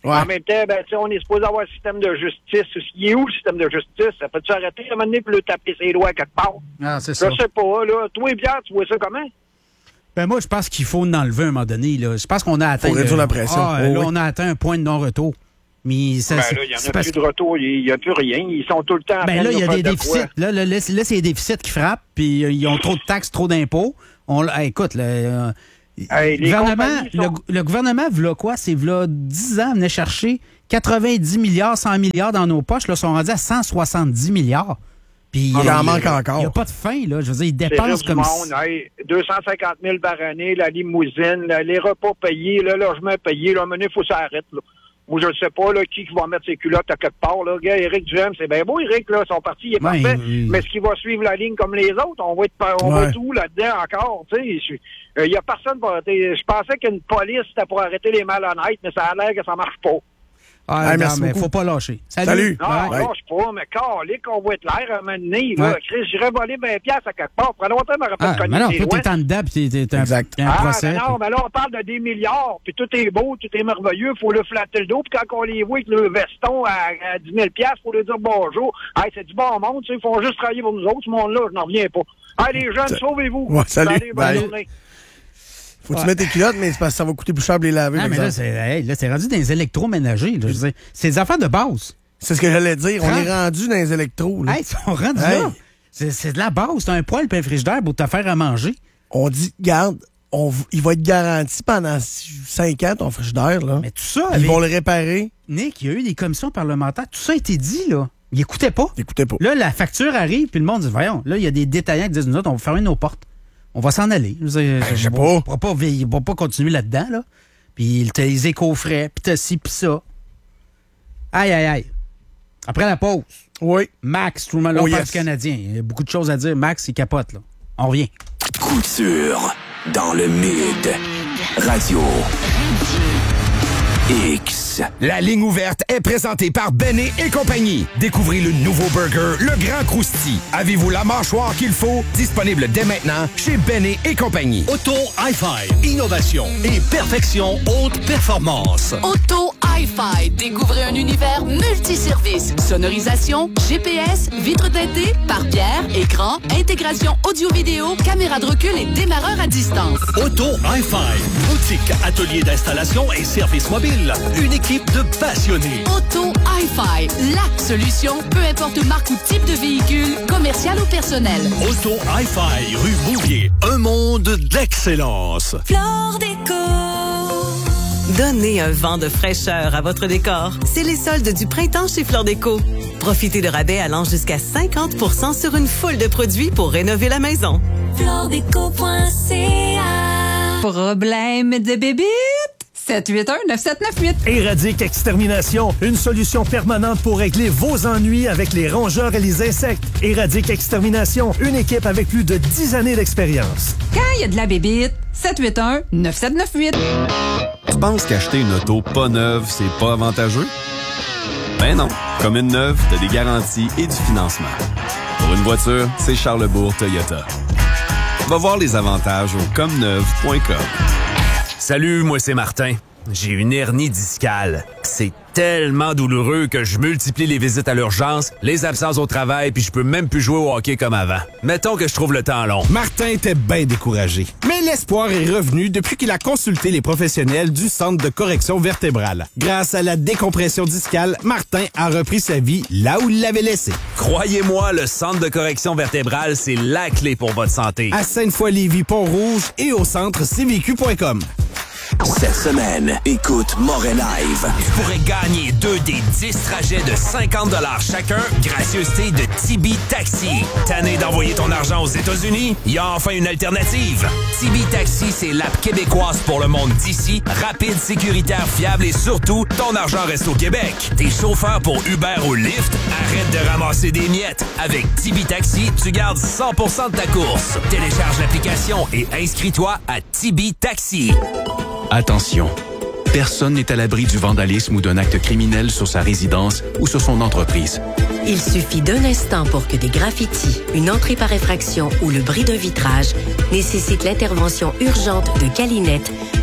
Ouais. En même temps, ben, on est supposé avoir un système de justice. Il est où le système de justice? Ça peut-tu arrêter à un moment donné pour le taper ses doigts quelque part? Ah, c'est ça. Je sais pas, là. Toi, Pierre, tu vois ça comment? Ben moi, je pense qu'il faut l'enlever à un moment donné. Là. Je pense qu'on a atteint... Faut réduire la pression. Ah, oh, là, oui. on a atteint un point de non-retour. Mais ça, ben là, il n'y en a plus de retour. Il n'y a plus rien. Ils sont tout le temps en ben train là, de il y a faire des de déficits. quoi. Là, là, là, c'est, là, c'est les déficits qui frappent, puis euh, ils ont trop de taxes, trop d'impôts. On, ah, écoute, là, euh, hey, le, gouvernement, sont... le, le gouvernement, v'là quoi? C'est v'là dix ans, venait chercher quatre-vingt-dix milliards, cent milliards dans nos poches. Là, sont rendus à cent soixante-dix milliards. Puis il en manque encore. Il n'y a pas de fin, là. Je veux dire, ils dépensent comme ça. Hey, deux cent cinquante mille par année, la limousine, là, les repas payés, le logement payé. Là, il faut que ça arrête, là. Moi, je ne sais pas là, qui va mettre ses culottes à quelque part. Là. Gars, Éric Duhem, c'est bien beau, Éric, là, son parti il est ouais, parfait. Oui. Mais est-ce qu'il va suivre la ligne comme les autres? On va être, on ouais. va être où là-dedans encore? Il euh, y a personne pour arrêter. Je pensais qu'une police, c'était pour arrêter les malhonnêtes, mais ça a l'air que ça marche pas. Ah, non, mais faut pas lâcher. Salut. Salut. Non, ouais. on lâche pas, mais calé qu'on va être l'air à un moment donné. Là. Ouais. Chris, j'irais voler vingt piastres à quelque part. Pour longtemps, je m'aurais pas Ah, connu mais non, des toi, lois. t'es en dedans, puis t'es, t'es un, exact. t'es un Ah, procès. mais non, mais là, on parle de des milliards, puis tout est beau, tout est merveilleux, faut le flatter le dos, puis quand on les voit avec le veston à, à dix mille piastres, faut leur dire bonjour. Hey, c'est du bon monde, ils font juste travailler pour nous autres, ce monde-là, je n'en reviens pas. Hey, les jeunes, sauvez-vous. Ouais, salut. Allez, bonne Bye. journée. Faut que tu mettes tes culottes, mais c'est parce que ça va coûter plus cher pour les laver. Ah, mais là c'est, hey, là, c'est rendu dans les électroménagers. Là, je veux dire, c'est des affaires de base. C'est ce que j'allais dire. On Hein? est rendu dans les électros. Là. Hey, ils sont rendus Hey. là. C'est, c'est de la base. C'est un poêle et un frigidaire pour te faire à manger. On dit, garde, on, il va être garanti pendant cinq ans, ton frigidaire. Là. Mais tout ça, Ils avec... vont le réparer. Nick, il y a eu des commissions parlementaires. Tout ça a été dit, là. Ils n'écoutaient pas. Ils n'écoutaient pas. Là, la facture arrive, puis le monde dit, voyons, là, il y a des détaillants qui disent, nous autres, on va fermer nos portes. On va s'en aller. Je sais ben, pas. On ne pas, va pas continuer là-dedans, là. Puis t'as les éco-frais, puis t'as ci, puis ça. Aïe, aïe, aïe. Après la pause. Oui. Max, tout le monde, Oh, on parle yes. du Canadien. Il y a beaucoup de choses à dire. Max, il capote, là. On revient. Couture dans le Mid. Radio X. La ligne ouverte est présentée par Bennet et compagnie. Découvrez le nouveau burger, le Grand Crousti. Avez-vous la mâchoire qu'il faut? Disponible dès maintenant chez Bennet et compagnie. Auto Hi-Fi, innovation et perfection haute performance. Auto Hi-Fi, découvrez un univers multiservice. Sonorisation, G P S, vitres teintées, pare-pierre, écran, intégration audio-vidéo, caméra de recul et démarreur à distance. Auto Hi-Fi, boutique, atelier d'installation et service mobile. Une équipe de passionnés. Auto Hi-Fi, la solution, peu importe marque ou type de véhicule, commercial ou personnel. Auto Hi-Fi, rue Bouvier. Un monde d'excellence. Flore Déco. Donnez un vent de fraîcheur à votre décor. C'est les soldes du printemps chez Flore Déco. Profitez de rabais allant jusqu'à cinquante pour cent sur une foule de produits pour rénover la maison. flore déco point c a. Problème de bébite? sept huit un neuf sept neuf huit. Éradique Extermination, une solution permanente pour régler vos ennuis avec les rongeurs et les insectes. Éradique Extermination, une équipe avec plus de dix années d'expérience. Quand il y a de la bébite, sept huit un neuf sept neuf huit. Tu penses qu'acheter une auto pas neuve, c'est pas avantageux? Ben non. Comme une neuve, t'as des garanties et du financement. Pour une voiture, c'est Charlebourg Toyota. Va voir les avantages au comme neuve point com. Salut, moi c'est Martin. J'ai une hernie discale. C'est tellement douloureux que je multiplie les visites à l'urgence, les absences au travail, puis je peux même plus jouer au hockey comme avant. Mettons que je trouve le temps long. Martin était bien découragé. Mais l'espoir est revenu depuis qu'il a consulté les professionnels du Centre de correction vertébrale. Grâce à la décompression discale, Martin a repris sa vie là où il l'avait laissée. Croyez-moi, le Centre de correction vertébrale, c'est la clé pour votre santé. À Sainte-Foy-Lévis, Pont-Rouge et au centre c v q point com. Cette semaine, écoute Moret Live. Tu pourrais gagner deux des dix trajets de cinquante dollars chacun, gracieuseté de Tibi Taxi. Tanné d'envoyer ton argent aux États-Unis? Il y a enfin une alternative. Tibi Taxi, c'est l'app québécoise pour le monde d'ici. Rapide, sécuritaire, fiable et surtout, ton argent reste au Québec. T'es chauffeur pour Uber ou Lyft? Arrête de ramasser des miettes. Avec Tibi Taxi, tu gardes cent pour cent de ta course. Télécharge l'application et inscris-toi à Tibi Taxi. Attention, personne n'est à l'abri du vandalisme ou d'un acte criminel sur sa résidence ou sur son entreprise. Il suffit d'un instant pour que des graffitis, une entrée par effraction ou le bris d'un vitrage nécessitent l'intervention urgente de Calinette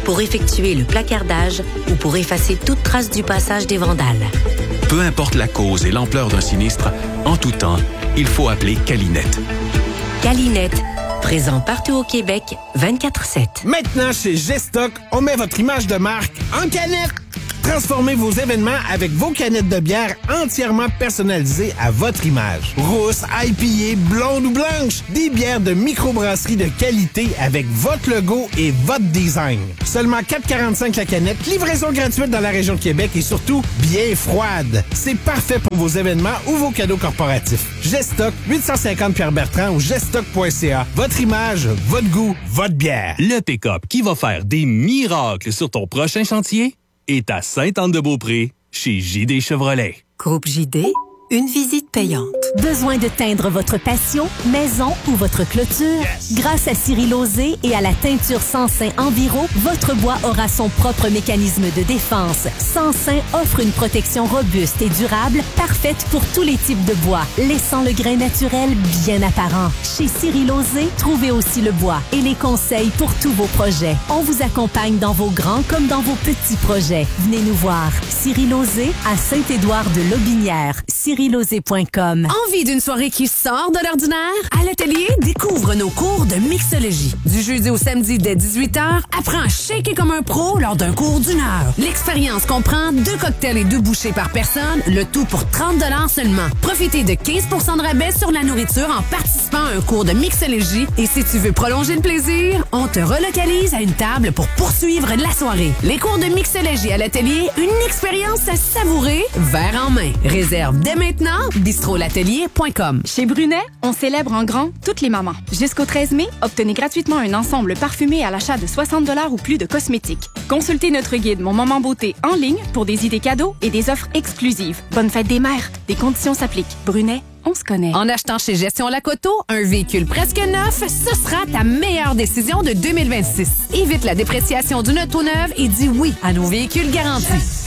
pour effectuer le placardage ou pour effacer toute trace du passage des vandales. Peu importe la cause et l'ampleur d'un sinistre, en tout temps, il faut appeler Calinette. Calinette, présent partout au Québec, vingt-quatre sept. Maintenant, chez Gestock, on met votre image de marque en canette. Transformez vos événements avec vos canettes de bière entièrement personnalisées à votre image. Rousse, I P A, blonde ou blanche, des bières de microbrasserie de qualité avec votre logo et votre design. Seulement quatre quarante-cinq la canette, livraison gratuite dans la région de Québec et surtout bien froide. C'est parfait pour vos événements ou vos cadeaux corporatifs. Gestock, huit cent cinquante Pierre-Bertrand ou gestock point c a. Votre image, votre goût, votre bière. Le pick-up qui va faire des miracles sur ton prochain chantier est à Sainte-Anne-de-Beaupré, chez J D Chevrolet. Groupe J D, une visite payante. Besoin de teindre votre patio, maison ou votre clôture? Yes. Grâce à Cyril Lauzé et à la teinture Sansain Enviro, votre bois aura son propre mécanisme de défense. Sansain offre une protection robuste et durable, parfaite pour tous les types de bois, laissant le grain naturel bien apparent. Chez Cyril Lauzé, trouvez aussi le bois et les conseils pour tous vos projets. On vous accompagne dans vos grands comme dans vos petits projets. Venez nous voir. Cyril Lauzé à Saint-Édouard-de-Lobinière. cyril lauzé point com. Envie d'une soirée qui sort de l'ordinaire? À l'atelier, découvre nos cours de mixologie. Du jeudi au samedi dès dix-huit heures, apprends à shaker comme un pro lors d'un cours d'une heure. L'expérience comprend deux cocktails et deux bouchées par personne, le tout pour trente dollars seulement. Profitez de quinze pour cent de rabais sur la nourriture en participant à un cours de mixologie. Et si tu veux prolonger le plaisir, on te relocalise à une table pour poursuivre la soirée. Les cours de mixologie à l'atelier, une expérience à savourer, verre en main. Réserve dès maintenant, bistro l'atelier point com. Chez Brunet, on célèbre en grand toutes les mamans. Jusqu'au treize mai, obtenez gratuitement un ensemble parfumé à l'achat de soixante dollars ou plus de cosmétiques. Consultez notre guide Mon Moment Beauté en ligne pour des idées cadeaux et des offres exclusives. Bonne fête des mères. Des conditions s'appliquent. Brunet, on se connaît. En achetant chez Gestion Lacoto, un véhicule presque neuf, ce sera ta meilleure décision de deux mille vingt-six. Évite la dépréciation d'une auto neuve et dis oui à nos véhicules garantis.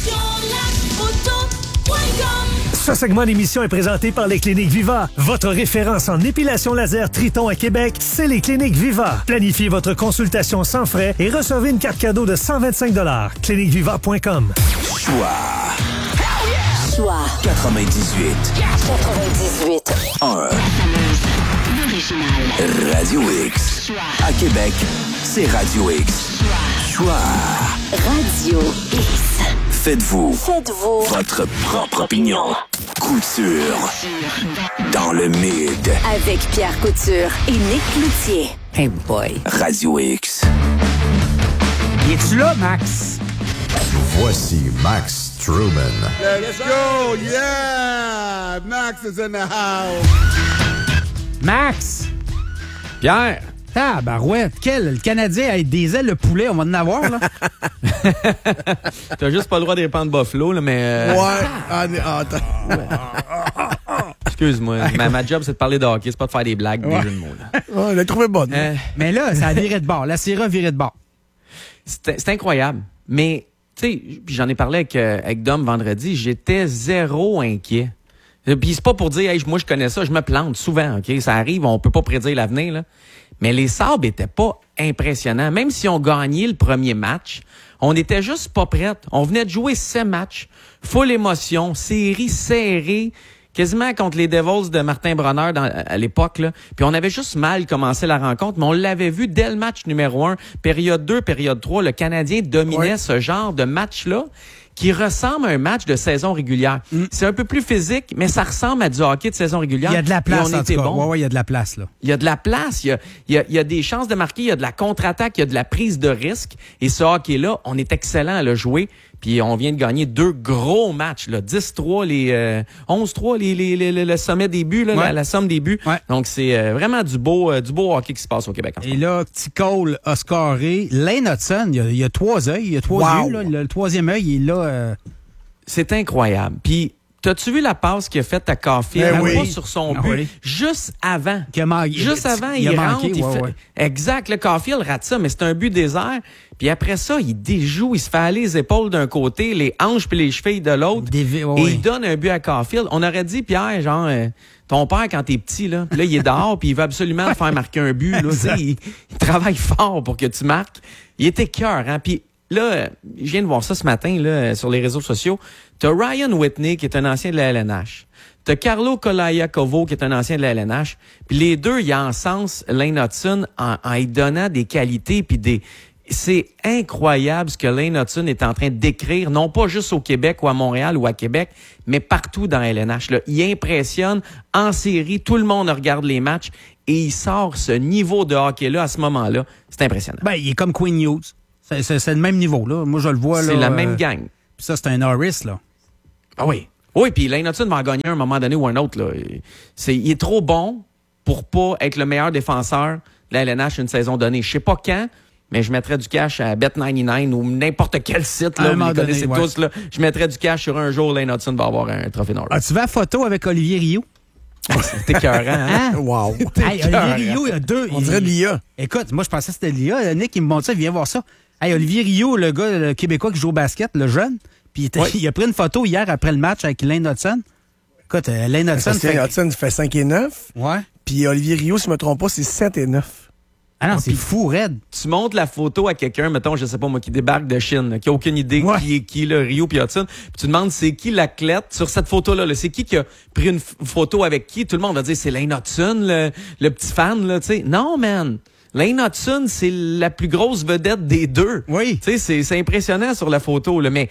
Ce segment d'émission est présenté par les Cliniques Viva. Votre référence en épilation laser Triton à Québec, c'est les Cliniques Viva. Planifiez votre consultation sans frais et recevez une carte cadeau de cent vingt-cinq dollars. clinique viva point com. Choix. Choix. quatre-vingt-dix-huit. quatre-vingt-dix-huit. un. Radio X. À Québec, c'est Radio X. Choix. Radio X. Faites-vous. Faites-vous. Votre propre opinion. Couture. Dans le mid. Avec Pierre Couture et Nick Cloutier. Hey boy. Radio X. Es-tu là, Max? Voici Max Truman. Let's go, yeah! Max is in the house. Max! Pierre! Ah, barouette, quel? Le Canadien avec des ailes de poulet, on va en avoir, là. T'as juste pas le droit de répandre Buffalo, là, mais... Euh... Ouais. Ah, ah, attends. Excuse-moi, ma, ma job, c'est de parler de hockey, c'est pas de faire des blagues, ouais. des jeux de mots, là. Ouais, il l'a trouvé bonne. Euh... Mais là, ça a viré de bord. La série a viré de bord. C'est, c'est incroyable. Mais, tu sais, puis j'en ai parlé avec, euh, avec Dom vendredi, j'étais zéro inquiet. Puis c'est pas pour dire, hey, moi, je connais ça, je me plante souvent, OK? Ça arrive, on peut pas prédire l'avenir, là. Mais les Sabres étaient pas impressionnants. Même si on gagnait le premier match, on était juste pas prêts. On venait de jouer sept matchs, full émotion, série serrée, quasiment contre les Devils de Martin Bronner dans, à l'époque, là. Puis on avait juste mal commencé la rencontre, mais on l'avait vu dès le match numéro un, période deux, période trois, le Canadien dominait ouais. ce genre de match-là qui ressemble à un match de saison régulière. Mm. C'est un peu plus physique, mais ça ressemble à du hockey de saison régulière. Il y a de la place, on en était tout cas. bon. Ouais, ouais, il y a de la place, là. Il y a de la place, il y a, il y a, il y a des chances de marquer, il y a de la contre-attaque, il y a de la prise de risque. Et ce hockey-là, on est excellent à le jouer. Puis on vient de gagner deux gros matchs, là. dix trois, les euh, onze trois, les, les, les, le sommet des buts, là, ouais. la, la somme des buts. Ouais. Donc c'est euh, vraiment du beau, euh, du beau hockey qui se passe au Québec. En ce Et moment. Là, petit Cole a scoré. Lane Hudson, il y a, il y a trois œils, il y a trois wow. yeux. Là. Le, le troisième œil, il est là. Euh... C'est incroyable. Puis t'as-tu vu la passe qu'il a faite à Caulfield? Ben oui. Pas sur son but. Oui. Juste avant. Manqué, juste avant, il, il rentre. Manqué, il ouais, fait... ouais. Exact. Le Caulfield rate ça, mais c'est un but désert. Puis après ça, il déjoue, il se fait aller les épaules d'un côté, les hanches puis les chevilles de l'autre. Dévi- ouais, et ouais. il donne un but à Caulfield. On aurait dit, Pierre, genre, euh, ton père, quand t'es petit, là, puis là, il est dehors, puis il veut absolument te faire marquer un but. Là, il, il travaille fort pour que tu marques. Il était cœur, hein. Puis là, je viens de voir ça ce matin là sur les réseaux sociaux. T'as Ryan Whitney, qui est un ancien de la L N H. T'as Carlo Colaiacovo, qui est un ancien de la L N H. Puis les deux, ils encensent Lane Hudson en, en y donnant des qualités puis des... C'est incroyable ce que Lane Hudson est en train d'écrire, non pas juste au Québec ou à Montréal ou à Québec, mais partout dans L N H. Là. Il impressionne en série, tout le monde regarde les matchs et il sort ce niveau de hockey-là à ce moment-là. C'est impressionnant. Ben, il est comme Quinn Hughes. C'est, c'est, c'est le même niveau, là. Moi, je le vois, là. C'est la euh, même gang. Puis ça, c'est un Norris, là. Ah oui. Oui, puis Lane Hudson va en gagner un moment donné ou un autre, là. C'est, il est trop bon pour pas être le meilleur défenseur de la L N H une saison donnée. Je sais pas quand, mais je mettrais du cash à Bet quatre-vingt-dzeneuf ou n'importe quel site, là, vous les connaissez ouais. tous, là. Je mettrais du cash sur un jour, Lane Hudson va avoir un trophée Norris. As-tu vu la photo avec Olivier Rioux? C'était écœurant, hein? Wow. Hey, Olivier Rioux, il y a deux. On dirait de l'I A. Écoute, moi, je pensais que c'était de l'I A. Nick, il me montre ça, il vient voir ça. Hey, Olivier Rioux, le gars, le Québécois qui joue au basket, le jeune, puis il, était, ouais. il a pris une photo hier après le match avec Lane Hudson. Écoute, euh, Lane Hudson. Fait... Lane Hudson fait cinq et neuf. Ouais. Puis Olivier Rioux, si je me trompe pas, c'est sept et neuf. Ah non, c'est fou, raide. Tu montres la photo à quelqu'un, mettons, je sais pas moi, qui débarque de Chine, là, qui a aucune idée ouais. qui est qui, le Rio puis Hudson, puis tu demandes c'est qui l'athlète sur cette photo-là, là, c'est qui qui a pris une f- photo avec qui, tout le monde va dire c'est Lane Hudson, le, le petit fan, là, tu sais. Non, man. Lane Hudson, c'est la plus grosse vedette des deux. Oui. Tu sais, c'est, c'est impressionnant sur la photo, là, mais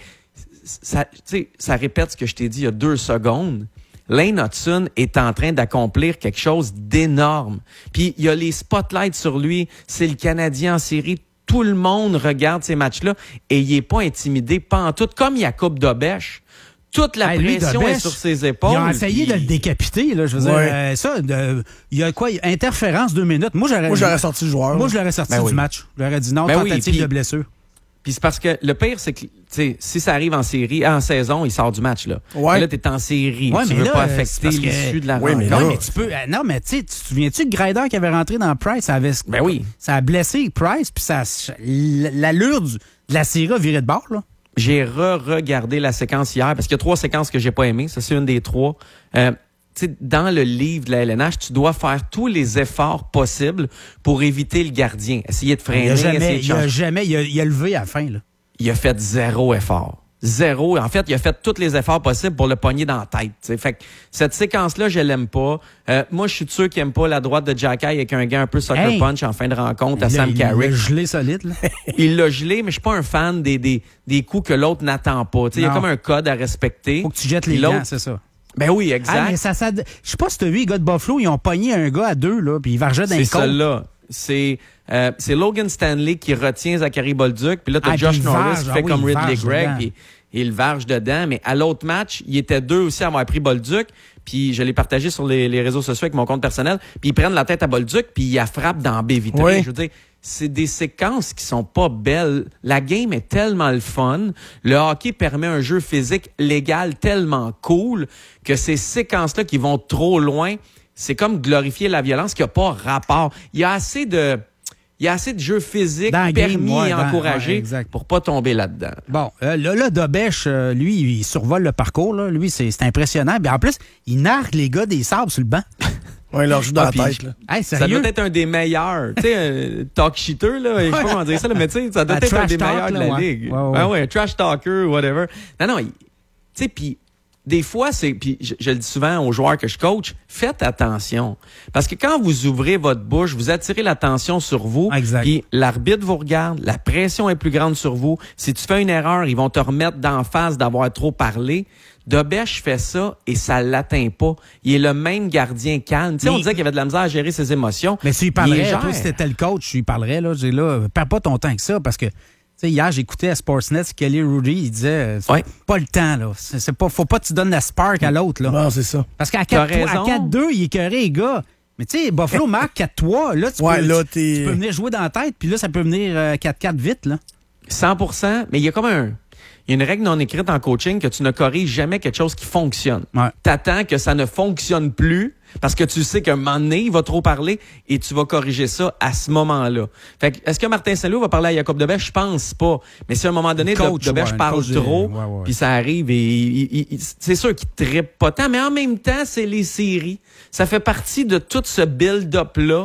ça, tu sais, ça répète ce que je t'ai dit il y a deux secondes. Lane Hudson est en train d'accomplir quelque chose d'énorme. Puis il y a les spotlights sur lui. C'est le Canadien en série. Tout le monde regarde ces matchs-là et il est pas intimidé, pas en tout. Comme Jacob Dobèche, toute la hey, pression lui, Dobèche, est sur ses épaules. Ils ont essayé puis... de le décapiter. Là, je veux ouais. dire, euh, ça, de, il y a quoi? Interférence, deux minutes. Moi, j'aurais, moi, j'aurais sorti le joueur. Moi, je l'aurais sorti ben du oui. match. J'aurais dit non, ben tentative oui, puis, de blessure. Puis c'est parce que le pire, c'est que si ça arrive en série, en saison, il sort du match. Là, ouais. là t'es en série. Ouais, tu mais veux là, pas affecter que... l'issue de la oui, rencontre. Mais non, mais tu peux. Euh, non, mais tu sais, tu te souviens-tu que Greider qui avait rentré dans Price, ça avait. Ben oui. Ça a blessé Price, puis ça, l'allure du, de la série a viré de bord, là. J'ai re-regardé la séquence hier parce qu'il y a trois séquences que j'ai pas aimées. Ça, c'est une des trois. Euh, tu sais, dans le livre de la L N H, tu dois faire tous les efforts possibles pour éviter le gardien. Essayer de freiner, il a jamais, essayer de il a jamais, il a, il a levé à la fin, là. Il a fait zéro effort. Zéro. En fait, il a fait tous les efforts possibles pour le pogner dans la tête. T'sais. Fait que cette séquence-là, je l'aime pas. Euh, moi, je suis sûr qu'il aime pas la droite de Jacky avec un gars un peu sucker hey. punch en fin de rencontre à il Sam a, Carrick. Il l'a gelé solide, là. Il l'a gelé, mais je suis pas un fan des, des, des coups que l'autre n'attend pas. Il y a comme un code à respecter. Faut que tu jettes les gants, c'est ça. Ben oui, exact. Ah, mais ça, ça, je sais pas si tu as vu les gars de Buffalo, ils ont pogné un gars à deux, là, puis ils vargeaient dans les côtes. C'est celle-là. C'est, euh, c'est Logan Stanley qui retient Zachary Bolduc. Puis là, t'as ah, Josh Norris varge, qui fait ah, oui, comme Ridley Gregg. Puis il varge dedans. Mais à l'autre match, il était deux aussi à avoir pris Bolduc. Puis je l'ai partagé sur les, les réseaux sociaux avec mon compte personnel. Puis ils prennent la tête à Bolduc, puis ils la frappent dans baie vitrée. Oui. Je veux dire, c'est des séquences qui sont pas belles. La game est tellement le fun. Le hockey permet un jeu physique légal tellement cool que ces séquences-là qui vont trop loin, c'est comme glorifier la violence qui n'a pas rapport. Il y a assez de... Il y a assez de jeux physiques permis game, ouais, et encouragés ouais, pour pas tomber là-dedans. Bon, euh, là, là, Dobèche, euh, lui, il survole le parcours. Là. Lui, c'est, c'est impressionnant. Mais en plus, il nargue les gars des Sabres sur le banc. Ouais, il leur joue dans ah, la tête. Là. Hey, ça doit être un des meilleurs. Tu sais, un talk sheeter, là. Je sais pas comment dire ça, là, mais tu sais, ça doit un être un des meilleurs talk, de la là, ligue. Ouais, ouais, ouais. Ah ouais, un trash talker, whatever. Non, non, tu sais, puis des fois, c'est, puis je, je le dis souvent aux joueurs que je coach, faites attention. Parce que quand vous ouvrez votre bouche, vous attirez l'attention sur vous. Exact. Puis l'arbitre vous regarde, la pression est plus grande sur vous. Si tu fais une erreur, ils vont te remettre d'en face d'avoir trop parlé. Dobèche fait ça et ça l'atteint pas. Il est le même gardien calme. Tu sais, on disait qu'il y avait de la misère à gérer ses émotions. Mais si il parlerait, toi, si t'étais le coach, tu lui parlerais, là, j'ai là, perds pas ton temps que ça, parce que Tu sais, hier, j'écoutais à Sportsnet, Kelly Rudy, il disait, c'est ouais. pas le temps, là. C'est, c'est pas, faut pas que tu donnes la spark à l'autre, là. Non, c'est ça. Parce qu'à quatre deux, il est carré, les gars. Mais tu sais, Buffalo marque quatre trois, là, tu, ouais, peux, là, tu, tu peux venir jouer dans la tête, puis là, ça peut venir euh, quatre quatre vite, là. cent pour cent, mais il y a comme un... Il y a une règle non écrite en coaching que tu ne corriges jamais quelque chose qui fonctionne. Ouais. T'attends que ça ne fonctionne plus parce que tu sais qu'à un moment donné, il va trop parler et tu vas corriger ça à ce moment-là. Fait que, est-ce que Martin Saint-Loup va parler à Jacob Dobèche? Je pense pas. Mais si à un moment donné, coach, Dobèche ouais, parle trop, ouais, ouais. puis ça arrive et il, il, il, c'est sûr qu'il trippe pas tant, mais en même temps, c'est les séries. Ça fait partie de tout ce build-up-là.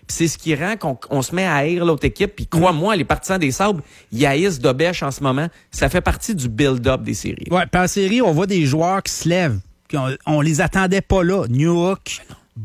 Puis c'est ce qui rend qu'on on se met à haïr l'autre équipe. Puis crois-moi, les partisans des Sabres, ils haïssent Dobèche en ce moment. Ça fait partie du build-up des séries. Ouais, puis en série, on voit des joueurs qui se lèvent. Puis on, on les attendait pas là. Newhook,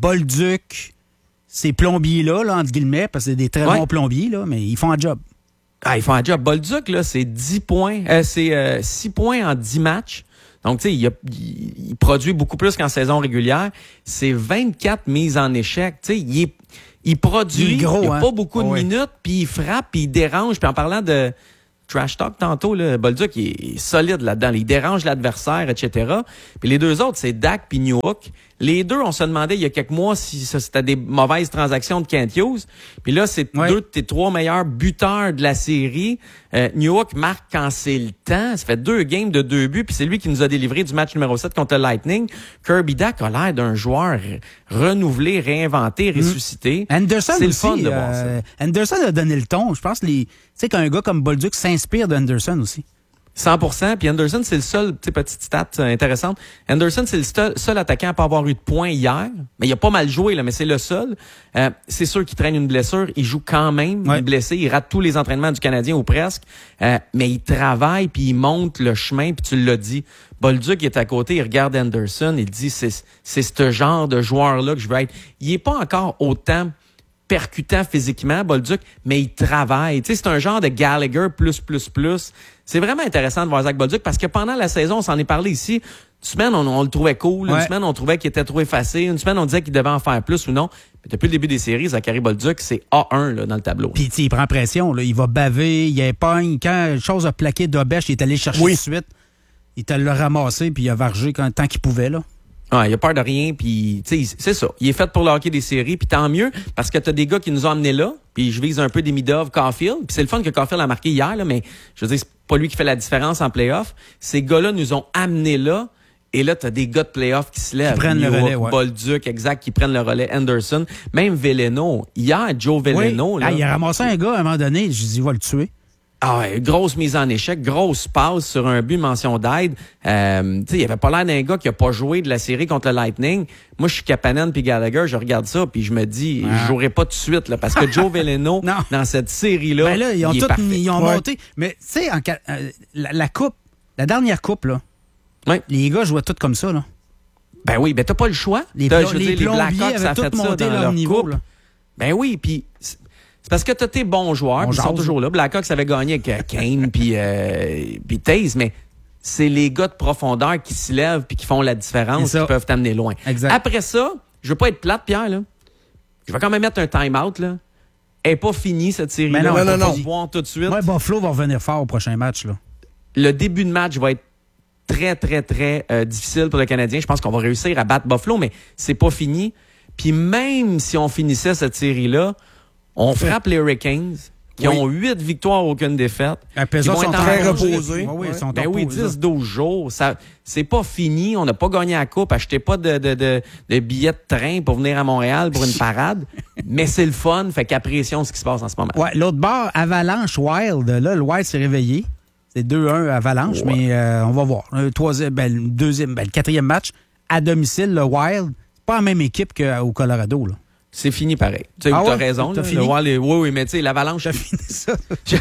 Bolduc, ces plombiers-là, là, entre guillemets, parce que c'est des très ouais. bons plombiers, là, mais ils font un job. Ah, ils font un job. Bolduc, là, c'est dix points. Euh, c'est euh, six points en dix matchs. Donc, tu sais, il, il, il produit beaucoup plus qu'en saison régulière. C'est vingt-quatre mises en échec. Tu sais, il, est, il produit, il, gros, il a hein? pas beaucoup de oh, minutes, ouais. puis il frappe, puis il dérange. Puis en parlant de trash talk tantôt, là, Bolduc, il est, il est solide là-dedans. Il dérange l'adversaire, et cetera. Puis les deux autres, c'est Dak puis Newhook. Les deux, on se demandait il y a quelques mois si c'était des mauvaises transactions de Kent Hughes. Puis là, c'est ouais. deux de tes trois meilleurs buteurs de la série. Euh, Newhook marque quand c'est le temps. Ça fait deux games de deux buts. Puis c'est lui qui nous a délivré du match numéro sept contre le Lightning. Kirby Dak a l'air d'un joueur renouvelé, réinventé, ressuscité. Mmh. Anderson c'est aussi. Le fun de voir euh, ça. Anderson a donné le ton. Je pense que les, tu sais qu'un gars comme Bolduc s'inspire d'Anderson aussi. cent pour cent. Puis Anderson, c'est le seul, tu sais, petite stat intéressante. Anderson, c'est le seul, seul attaquant à pas avoir eu de points hier. Mais il a pas mal joué, là, mais c'est le seul. Euh, c'est sûr qu'il traîne une blessure. Il joue quand même. Ouais. Il est blessé. Il rate tous les entraînements du Canadien ou presque. Euh, mais il travaille puis il monte le chemin. Puis tu l'as dit. Bolduc est à côté. Il regarde Anderson. Il dit, c'est, c'est ce genre de joueur-là que je veux être. Il est pas encore autant percutant physiquement, Bolduc, mais il travaille. Tu sais, c'est un genre de Gallagher plus, plus, plus. C'est vraiment intéressant de voir Zach Bolduc parce que pendant la saison, on s'en est parlé ici. Une semaine, on, on le trouvait cool. Ouais. Une semaine, on trouvait qu'il était trop effacé. Une semaine, on disait qu'il devait en faire plus ou non. Mais depuis le début des séries, Zachary Bolduc, c'est A un là, dans le tableau. Puis il prend pression. Là. Il va baver, il épargne. Quand chose a plaqué Dobèche, il est allé chercher oui. tout de suite. Il te l'a ramassé puis il a vargé quand, tant qu'il pouvait, là. Ah, il a peur de rien, puis tu sais, c'est ça. Il est fait pour le hockey des séries, puis tant mieux, parce que t'as des gars qui nous ont amenés là, puis je vise un peu Demidov, Caulfield, puis c'est le fun que Caulfield a marqué hier, là, mais je veux dire, c'est pas lui qui fait la différence en play-off. Ces gars-là nous ont amenés là, et là, t'as des gars de play-off qui se lèvent. Qui prennent New le relais, ouais. Bolduc, exact, qui prennent le relais. Anderson, même Veleno. Hier, Joe Veleno, oui. là. Ah, il a ramassé un gars à un moment donné, je dis, il va le tuer. Ah ouais, grosse mise en échec, grosse passe sur un but, mention d'aide. Euh, tu sais, il avait pas l'air d'un gars qui a pas joué de la série contre le Lightning. Moi, je suis Kapanen puis Gallagher, je regarde ça puis je me dis, ah. je jouerai pas tout de suite là, parce que Joe Veleno dans cette série-là, ben là ils ont il tout, est parfait. Ils ont ouais. monté. Mais tu sais, euh, la, la coupe, la dernière coupe là, ouais. les gars jouaient tous comme ça là. Ben oui, ben t'as pas le choix. Les, t'as, pl- les dire, plombiers les Blackhawks, avaient tout monté leur, leur niveau là. Ben oui, puis c'est parce que t'as tes bons joueurs, ils sont toujours là. Blackhawks avait gagné avec Kane puis euh, puis Taze, mais c'est les gars de profondeur qui se lèvent puis qui font la différence, qui peuvent t'amener loin. Exact. Après ça, je veux pas être plate, Pierre, là. Je vais quand même mettre un time-out, là. Elle n'est pas finie, cette série-là. Non, on non, va non. se voir tout de suite. Ouais, Buffalo va revenir fort au prochain match, là. Le début de match va être très, très, très euh, difficile pour le Canadien. Je pense qu'on va réussir à battre Buffalo, mais c'est pas fini. Puis même si on finissait cette série-là, on frappe les Hurricanes, qui oui. ont huit victoires, aucune défaite. Ils vont sont être très reposés. Oui, oui, ils sont ben oui, dix douze jours. Ça, c'est pas fini. On n'a pas gagné la coupe. Achetez pas de, de, de, de billets de train pour venir à Montréal pour une parade. Mais c'est le fun. Fait qu'apprécions ce qui se passe en ce moment. Ouais, l'autre bord, Avalanche Wild. Là, le Wild s'est réveillé. C'est deux un Avalanche, ouais. mais euh, on va voir. Le troisième, ben, le deuxième, ben, le quatrième match à domicile, le Wild. C'est pas la même équipe qu'au Colorado, là. C'est fini pareil. Tu sais, ah t'as ouais? raison. T'as là, fini? Le, oui, oui, mais tu sais, l'Avalanche... T'as fini ça?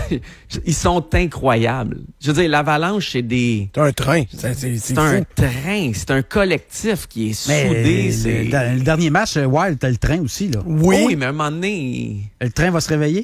Ils sont incroyables. Je veux dire, l'Avalanche, c'est des... C'est un train. C'est, c'est, c'est, c'est un train. C'est un collectif qui est mais soudé. Le, c'est... Le, le dernier match, Wild, t'as le train aussi, là. Oui. Oh, oui, mais à un moment donné... Le train va se réveiller?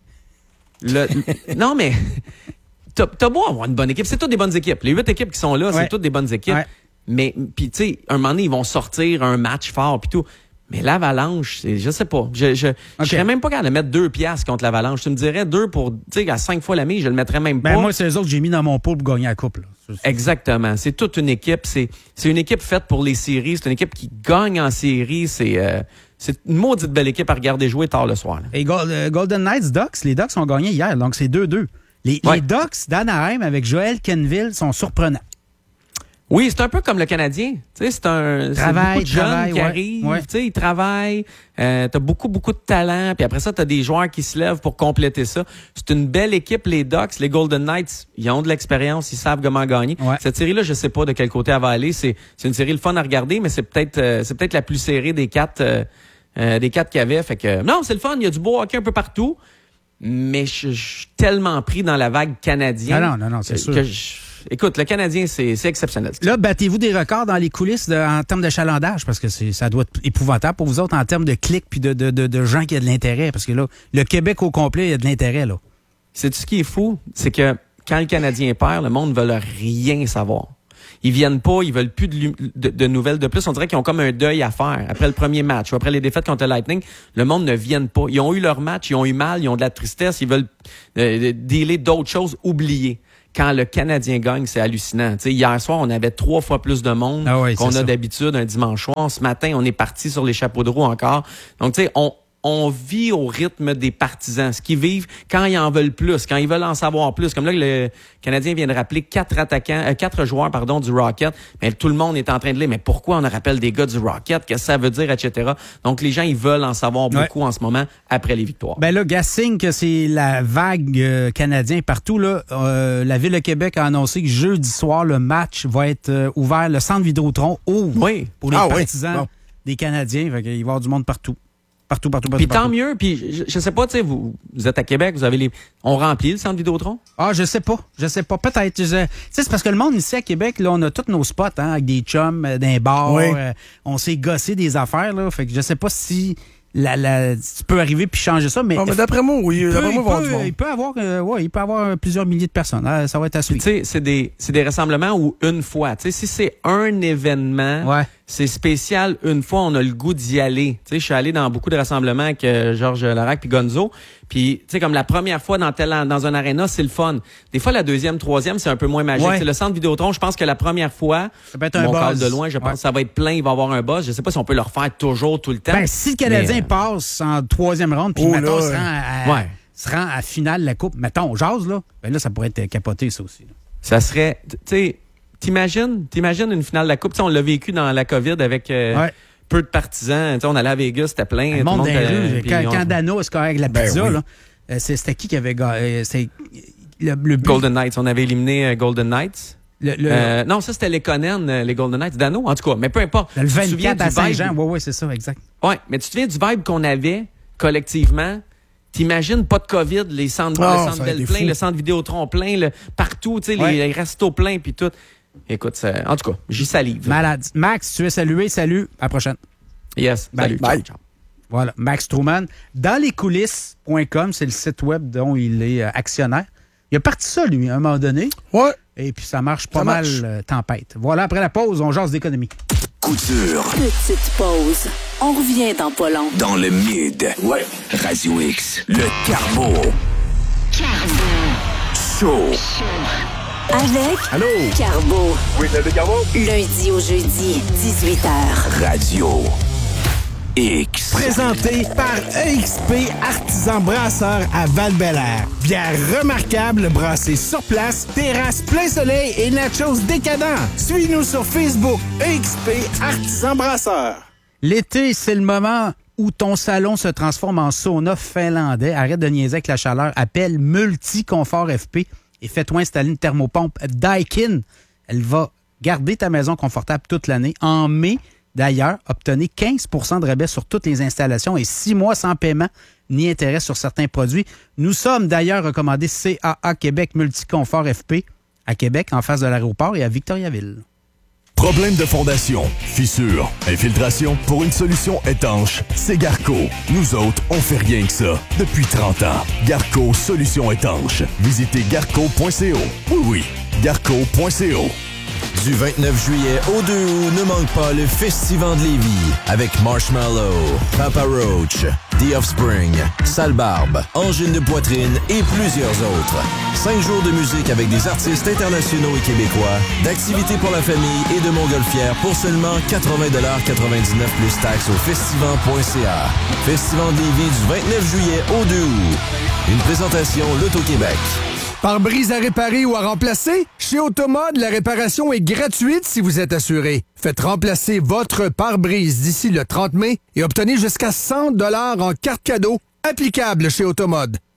Le... non, mais... T'as, t'as beau avoir une bonne équipe. C'est toutes des bonnes équipes. Les huit équipes qui sont là, ouais. c'est toutes des bonnes équipes. Ouais. Mais, puis tu sais, un moment donné, ils vont sortir un match fort, puis tout. Mais l'Avalanche, c'est, je sais pas. Je, je, okay. je serais même pas capable de mettre deux piastres contre l'Avalanche. Tu me dirais deux pour, tu sais, à cinq fois la mise, je le mettrais même pas. Ben moi, c'est eux autres que j'ai mis dans mon pot pour gagner la coupe, là. Exactement. C'est toute une équipe. C'est, c'est une équipe faite pour les séries. C'est une équipe qui gagne en série. C'est, euh, c'est une maudite belle équipe à regarder jouer tard le soir, là. Et Gold, euh, Golden Knights, Ducks, les Ducks ont gagné hier, donc c'est deux deux. Les, ouais. les Ducks d'Anaheim avec Joel Kenville sont surprenants. Oui, c'est un peu comme le Canadien. Tu sais, c'est un travail, c'est beaucoup de jeunes travail, qui ouais, arrivent. Ouais. Tu sais, ils travaillent. Euh, t'as beaucoup, beaucoup de talent. Puis après ça, t'as des joueurs qui se lèvent pour compléter ça. C'est une belle équipe, les Ducks. Les Golden Knights, ils ont de l'expérience. Ils savent comment gagner. Ouais. Cette série-là, je sais pas de quel côté elle va aller. C'est, c'est une série le fun à regarder, mais c'est peut-être, euh, c'est peut-être la plus serrée des quatre. Euh, euh, des quatre qu'il y avait. Fait que, non, c'est le fun. Il y a du beau hockey un peu partout. Mais je suis tellement pris dans la vague canadienne. Ah non, non, non, c'est que, sûr. Que je, écoute, le Canadien, c'est, c'est exceptionnel. Là, battez-vous des records dans les coulisses de, en termes d'achalandage, parce que c'est, ça doit être épouvantable pour vous autres en termes de clics puis de, de, de, de gens qui ont de l'intérêt. Parce que là, le Québec au complet, il y a de l'intérêt, là. C'est ce qui est fou, c'est que quand le Canadien perd, le monde ne veut rien savoir. Ils viennent pas, ils veulent plus de, de, de nouvelles de plus. On dirait qu'ils ont comme un deuil à faire après le premier match ou après les défaites contre le Lightning. Le monde ne vient pas. Ils ont eu leur match, ils ont eu mal, ils ont de la tristesse, ils veulent euh, dealer d'autres choses, oublier. Quand le Canadien gagne, c'est hallucinant. T'sais, hier soir, on avait trois fois plus de monde ah oui, qu'on a ça. d'habitude un dimanche soir. Ce matin, on est parti sur les chapeaux de roue encore. Donc, tu sais, on on vit au rythme des partisans, ce qu'ils vivent quand ils en veulent plus, quand ils veulent en savoir plus. Comme là, le Canadien vient de rappeler quatre attaquants, euh, quatre joueurs, pardon, du Rocket. Mais tout le monde est en train de lire, mais pourquoi on rappelle des gars du Rocket? Qu'est-ce que ça veut dire, et cetera. Donc, les gens, ils veulent en savoir beaucoup ouais. en ce moment après les victoires. Ben là, Gassing, que c'est la vague euh, canadienne partout, là. Euh, la Ville de Québec a annoncé que jeudi soir, le match va être euh, ouvert, le centre Vidéotron ouvre oui. pour les ah, partisans oui. bon. des Canadiens. Fait qu'il va y avoir du monde partout. Partout, partout, partout. Puis tant partout. mieux. Puis je, je sais pas, tu sais, vous, vous êtes à Québec, vous avez les, on remplit le centre Vidéotron? Ah, je sais pas, je sais pas. Peut-être. Tu sais, c'est parce que le monde ici à Québec, là, on a tous nos spots, hein, avec des chums, euh, d'un bar. Oui. Euh, on s'est gossé des affaires, là. Fait que je sais pas si la, la, tu peux arriver puis changer ça, mais. Oh, mais d'après moi, oui. Il peut, d'après il moi, peut, il, il peut avoir, euh, ouais, il peut avoir plusieurs milliers de personnes. Ah, ça va être à suivre. Tu sais, c'est des, c'est des rassemblements où une fois. Tu sais, si c'est un événement. Ouais. C'est spécial une fois, on a le goût d'y aller. Tu sais, je suis allé dans beaucoup de rassemblements avec euh, Georges Larac puis Gonzo. Puis, tu sais, comme la première fois dans tel, dans un aréna, c'est le fun. Des fois, la deuxième, troisième, c'est un peu moins magique. Ouais. C'est le centre Vidéotron, je pense que la première fois, ça peut être un mon call buzz. de loin, je pense ouais. que ça va être plein, il va y avoir un buzz. Je sais pas si on peut le refaire toujours, tout le temps. Ben, si le Canadien mais, passe en troisième ronde, puis oh, mettons, là, se rend à, ouais. se rend à finale de la Coupe, mettons, jase, là, ben là, ça pourrait être capoté, ça aussi. Là. Ça serait, tu sais, T'imagines, t'imagines une finale de la Coupe? T'sais, on l'a vécu dans la COVID avec euh, ouais. peu de partisans. T'sais, on allait à Vegas, c'était plein. Le monde tout le des monde rues. euh, Quand, on... quand Dano est avec la pizza, ben oui. là, euh, c'était qui qui avait gagné? C'est le, le but. Golden Knights. On avait éliminé euh, Golden Knights. Le, le... Euh, non, ça, c'était les Conan, euh, les Golden Knights. Dano, en tout cas. Mais peu importe. Le tu te souviens vingt-quatre à du Saint-Jean. vibe... Oui, oui, c'est ça, exact. Oui, mais tu te souviens du vibe qu'on avait collectivement? T'imagines pas de COVID, les centres, oh, le centre Belle plein, le centre Vidéotron plein, le, partout, tu sais, ouais. les, les restos pleins, puis tout. Écoute, ça, en tout cas, j'y salive. Malade. Max, tu es salué. Salut. À la prochaine. Yes. Bye. Salut. Bye. Ciao, ciao. Voilà. Max Truman. Dans les coulisses point com, c'est le site web dont il est euh, actionnaire. Il a parti ça, lui, à un moment donné. Ouais. Et puis, ça marche pas ça mal marche. euh, tempête. Voilà, après la pause, on jase d'économie. Couture. Petite pause. On revient dans pas long. Dans le mid. Ouais. Radio X. Le Carbo. Carbo. Show. Avec Allô? Carbo. Oui, c'est le Carbo. Lundi au jeudi, dix-huit heures. Radio X. Présenté par E X P Artisan Brasseur à Val-Bélair. Bière remarquable brassée sur place, terrasse plein soleil et nachos décadents. Suis-nous sur Facebook, E X P Artisan Brasseur. L'été, c'est le moment où ton salon se transforme en sauna finlandais. Arrête de niaiser avec la chaleur. Appelle Multiconfort F P et fais-toi installer une thermopompe Daikin. Elle va garder ta maison confortable toute l'année. En mai, d'ailleurs, obtenez quinze pour cent de rabais sur toutes les installations et six mois sans paiement ni intérêt sur certains produits. Nous sommes d'ailleurs recommandés C A A Québec Multiconfort F P à Québec, en face de l'aéroport et à Victoriaville. Problème de fondation, fissure, infiltration, pour une solution étanche, c'est Garco. Nous autres, on fait rien que ça. Depuis trente ans. Garco, solution étanche. Visitez garco point c o. Oui, oui, garco point c o. Du vingt-neuf juillet au deux août, ne manque pas le Festival de Lévis avec Marshmallow, Papa Roach, The Offspring, Sale Barbe, Angine de poitrine et plusieurs autres. Cinq jours de musique avec des artistes internationaux et québécois, d'activités pour la famille et de montgolfières pour seulement quatre-vingts dollars quatre-vingt-dix-neuf plus taxes au festival point c a. Festival de Lévis du vingt-neuf juillet au deux août. Une présentation L'Auto-Québec. Pare-brise à réparer ou à remplacer? Chez Automode, la réparation est gratuite si vous êtes assuré. Faites remplacer votre pare-brise d'ici le trente mai et obtenez jusqu'à cent dollars en carte cadeau applicable chez Automode.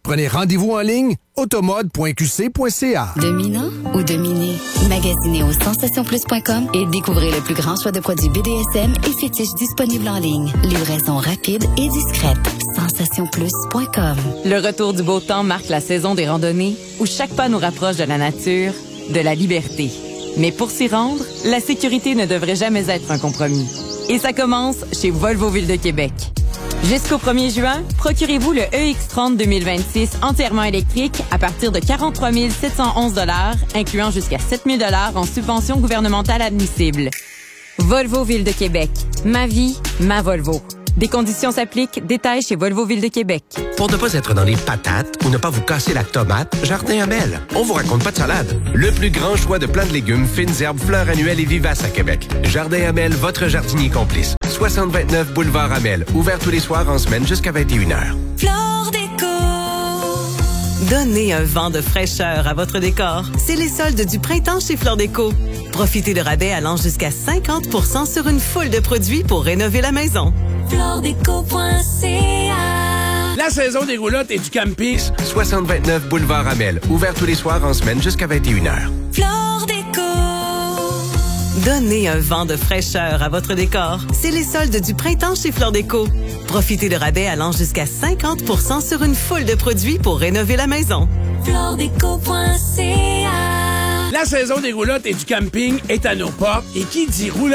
Prenez rendez-vous en ligne automode point q c point c a. Dominant ou dominé? Magasinez au sensation plus point com et découvrez le plus grand choix de produits B D S M et fétiches disponibles en ligne. Livraison rapide et discrète. sensation plus point com. Le retour du beau temps marque la saison des randonnées où chaque pas nous rapproche de la nature, de la liberté. Mais pour s'y rendre, la sécurité ne devrait jamais être un compromis. Et ça commence chez Volvo Ville de Québec. Jusqu'au premier juin, procurez-vous le E X trente deux mille vingt-six entièrement électrique à partir de quarante-trois mille sept cent onze dollars, incluant jusqu'à sept mille dollars en subvention gouvernementale admissible. Volvo Ville de Québec. Ma vie, ma Volvo. Des conditions s'appliquent. Détails chez Volvo Ville de Québec. Pour ne pas être dans les patates ou ne pas vous casser la tomate, Jardin Hamel. On vous raconte pas de salade. Le plus grand choix de plants de légumes, fines herbes, fleurs annuelles et vivaces à Québec. Jardin Hamel, votre jardinier complice. soixante vingt-neuf boulevard Hamel. Ouvert tous les soirs en semaine jusqu'à vingt et une heures. Flore Déco. Donnez un vent de fraîcheur à votre décor. C'est les soldes du printemps chez Flore Déco. Profitez de rabais allant jusqu'à cinquante pour cent sur une foule de produits pour rénover la maison. flore déco point c a. La saison des roulottes et du camping. soixante vingt-neuf boulevard Hamel. Ouvert tous les soirs en semaine jusqu'à vingt et une heures. Flore Déco. Donnez un vent de fraîcheur à votre décor. C'est les soldes du printemps chez Flore Déco. Profitez de rabais allant jusqu'à cinquante pour cent sur une foule de produits pour rénover la maison. flore déco point c a. La saison des roulottes et du camping est à nos portes. Et qui dit roulotte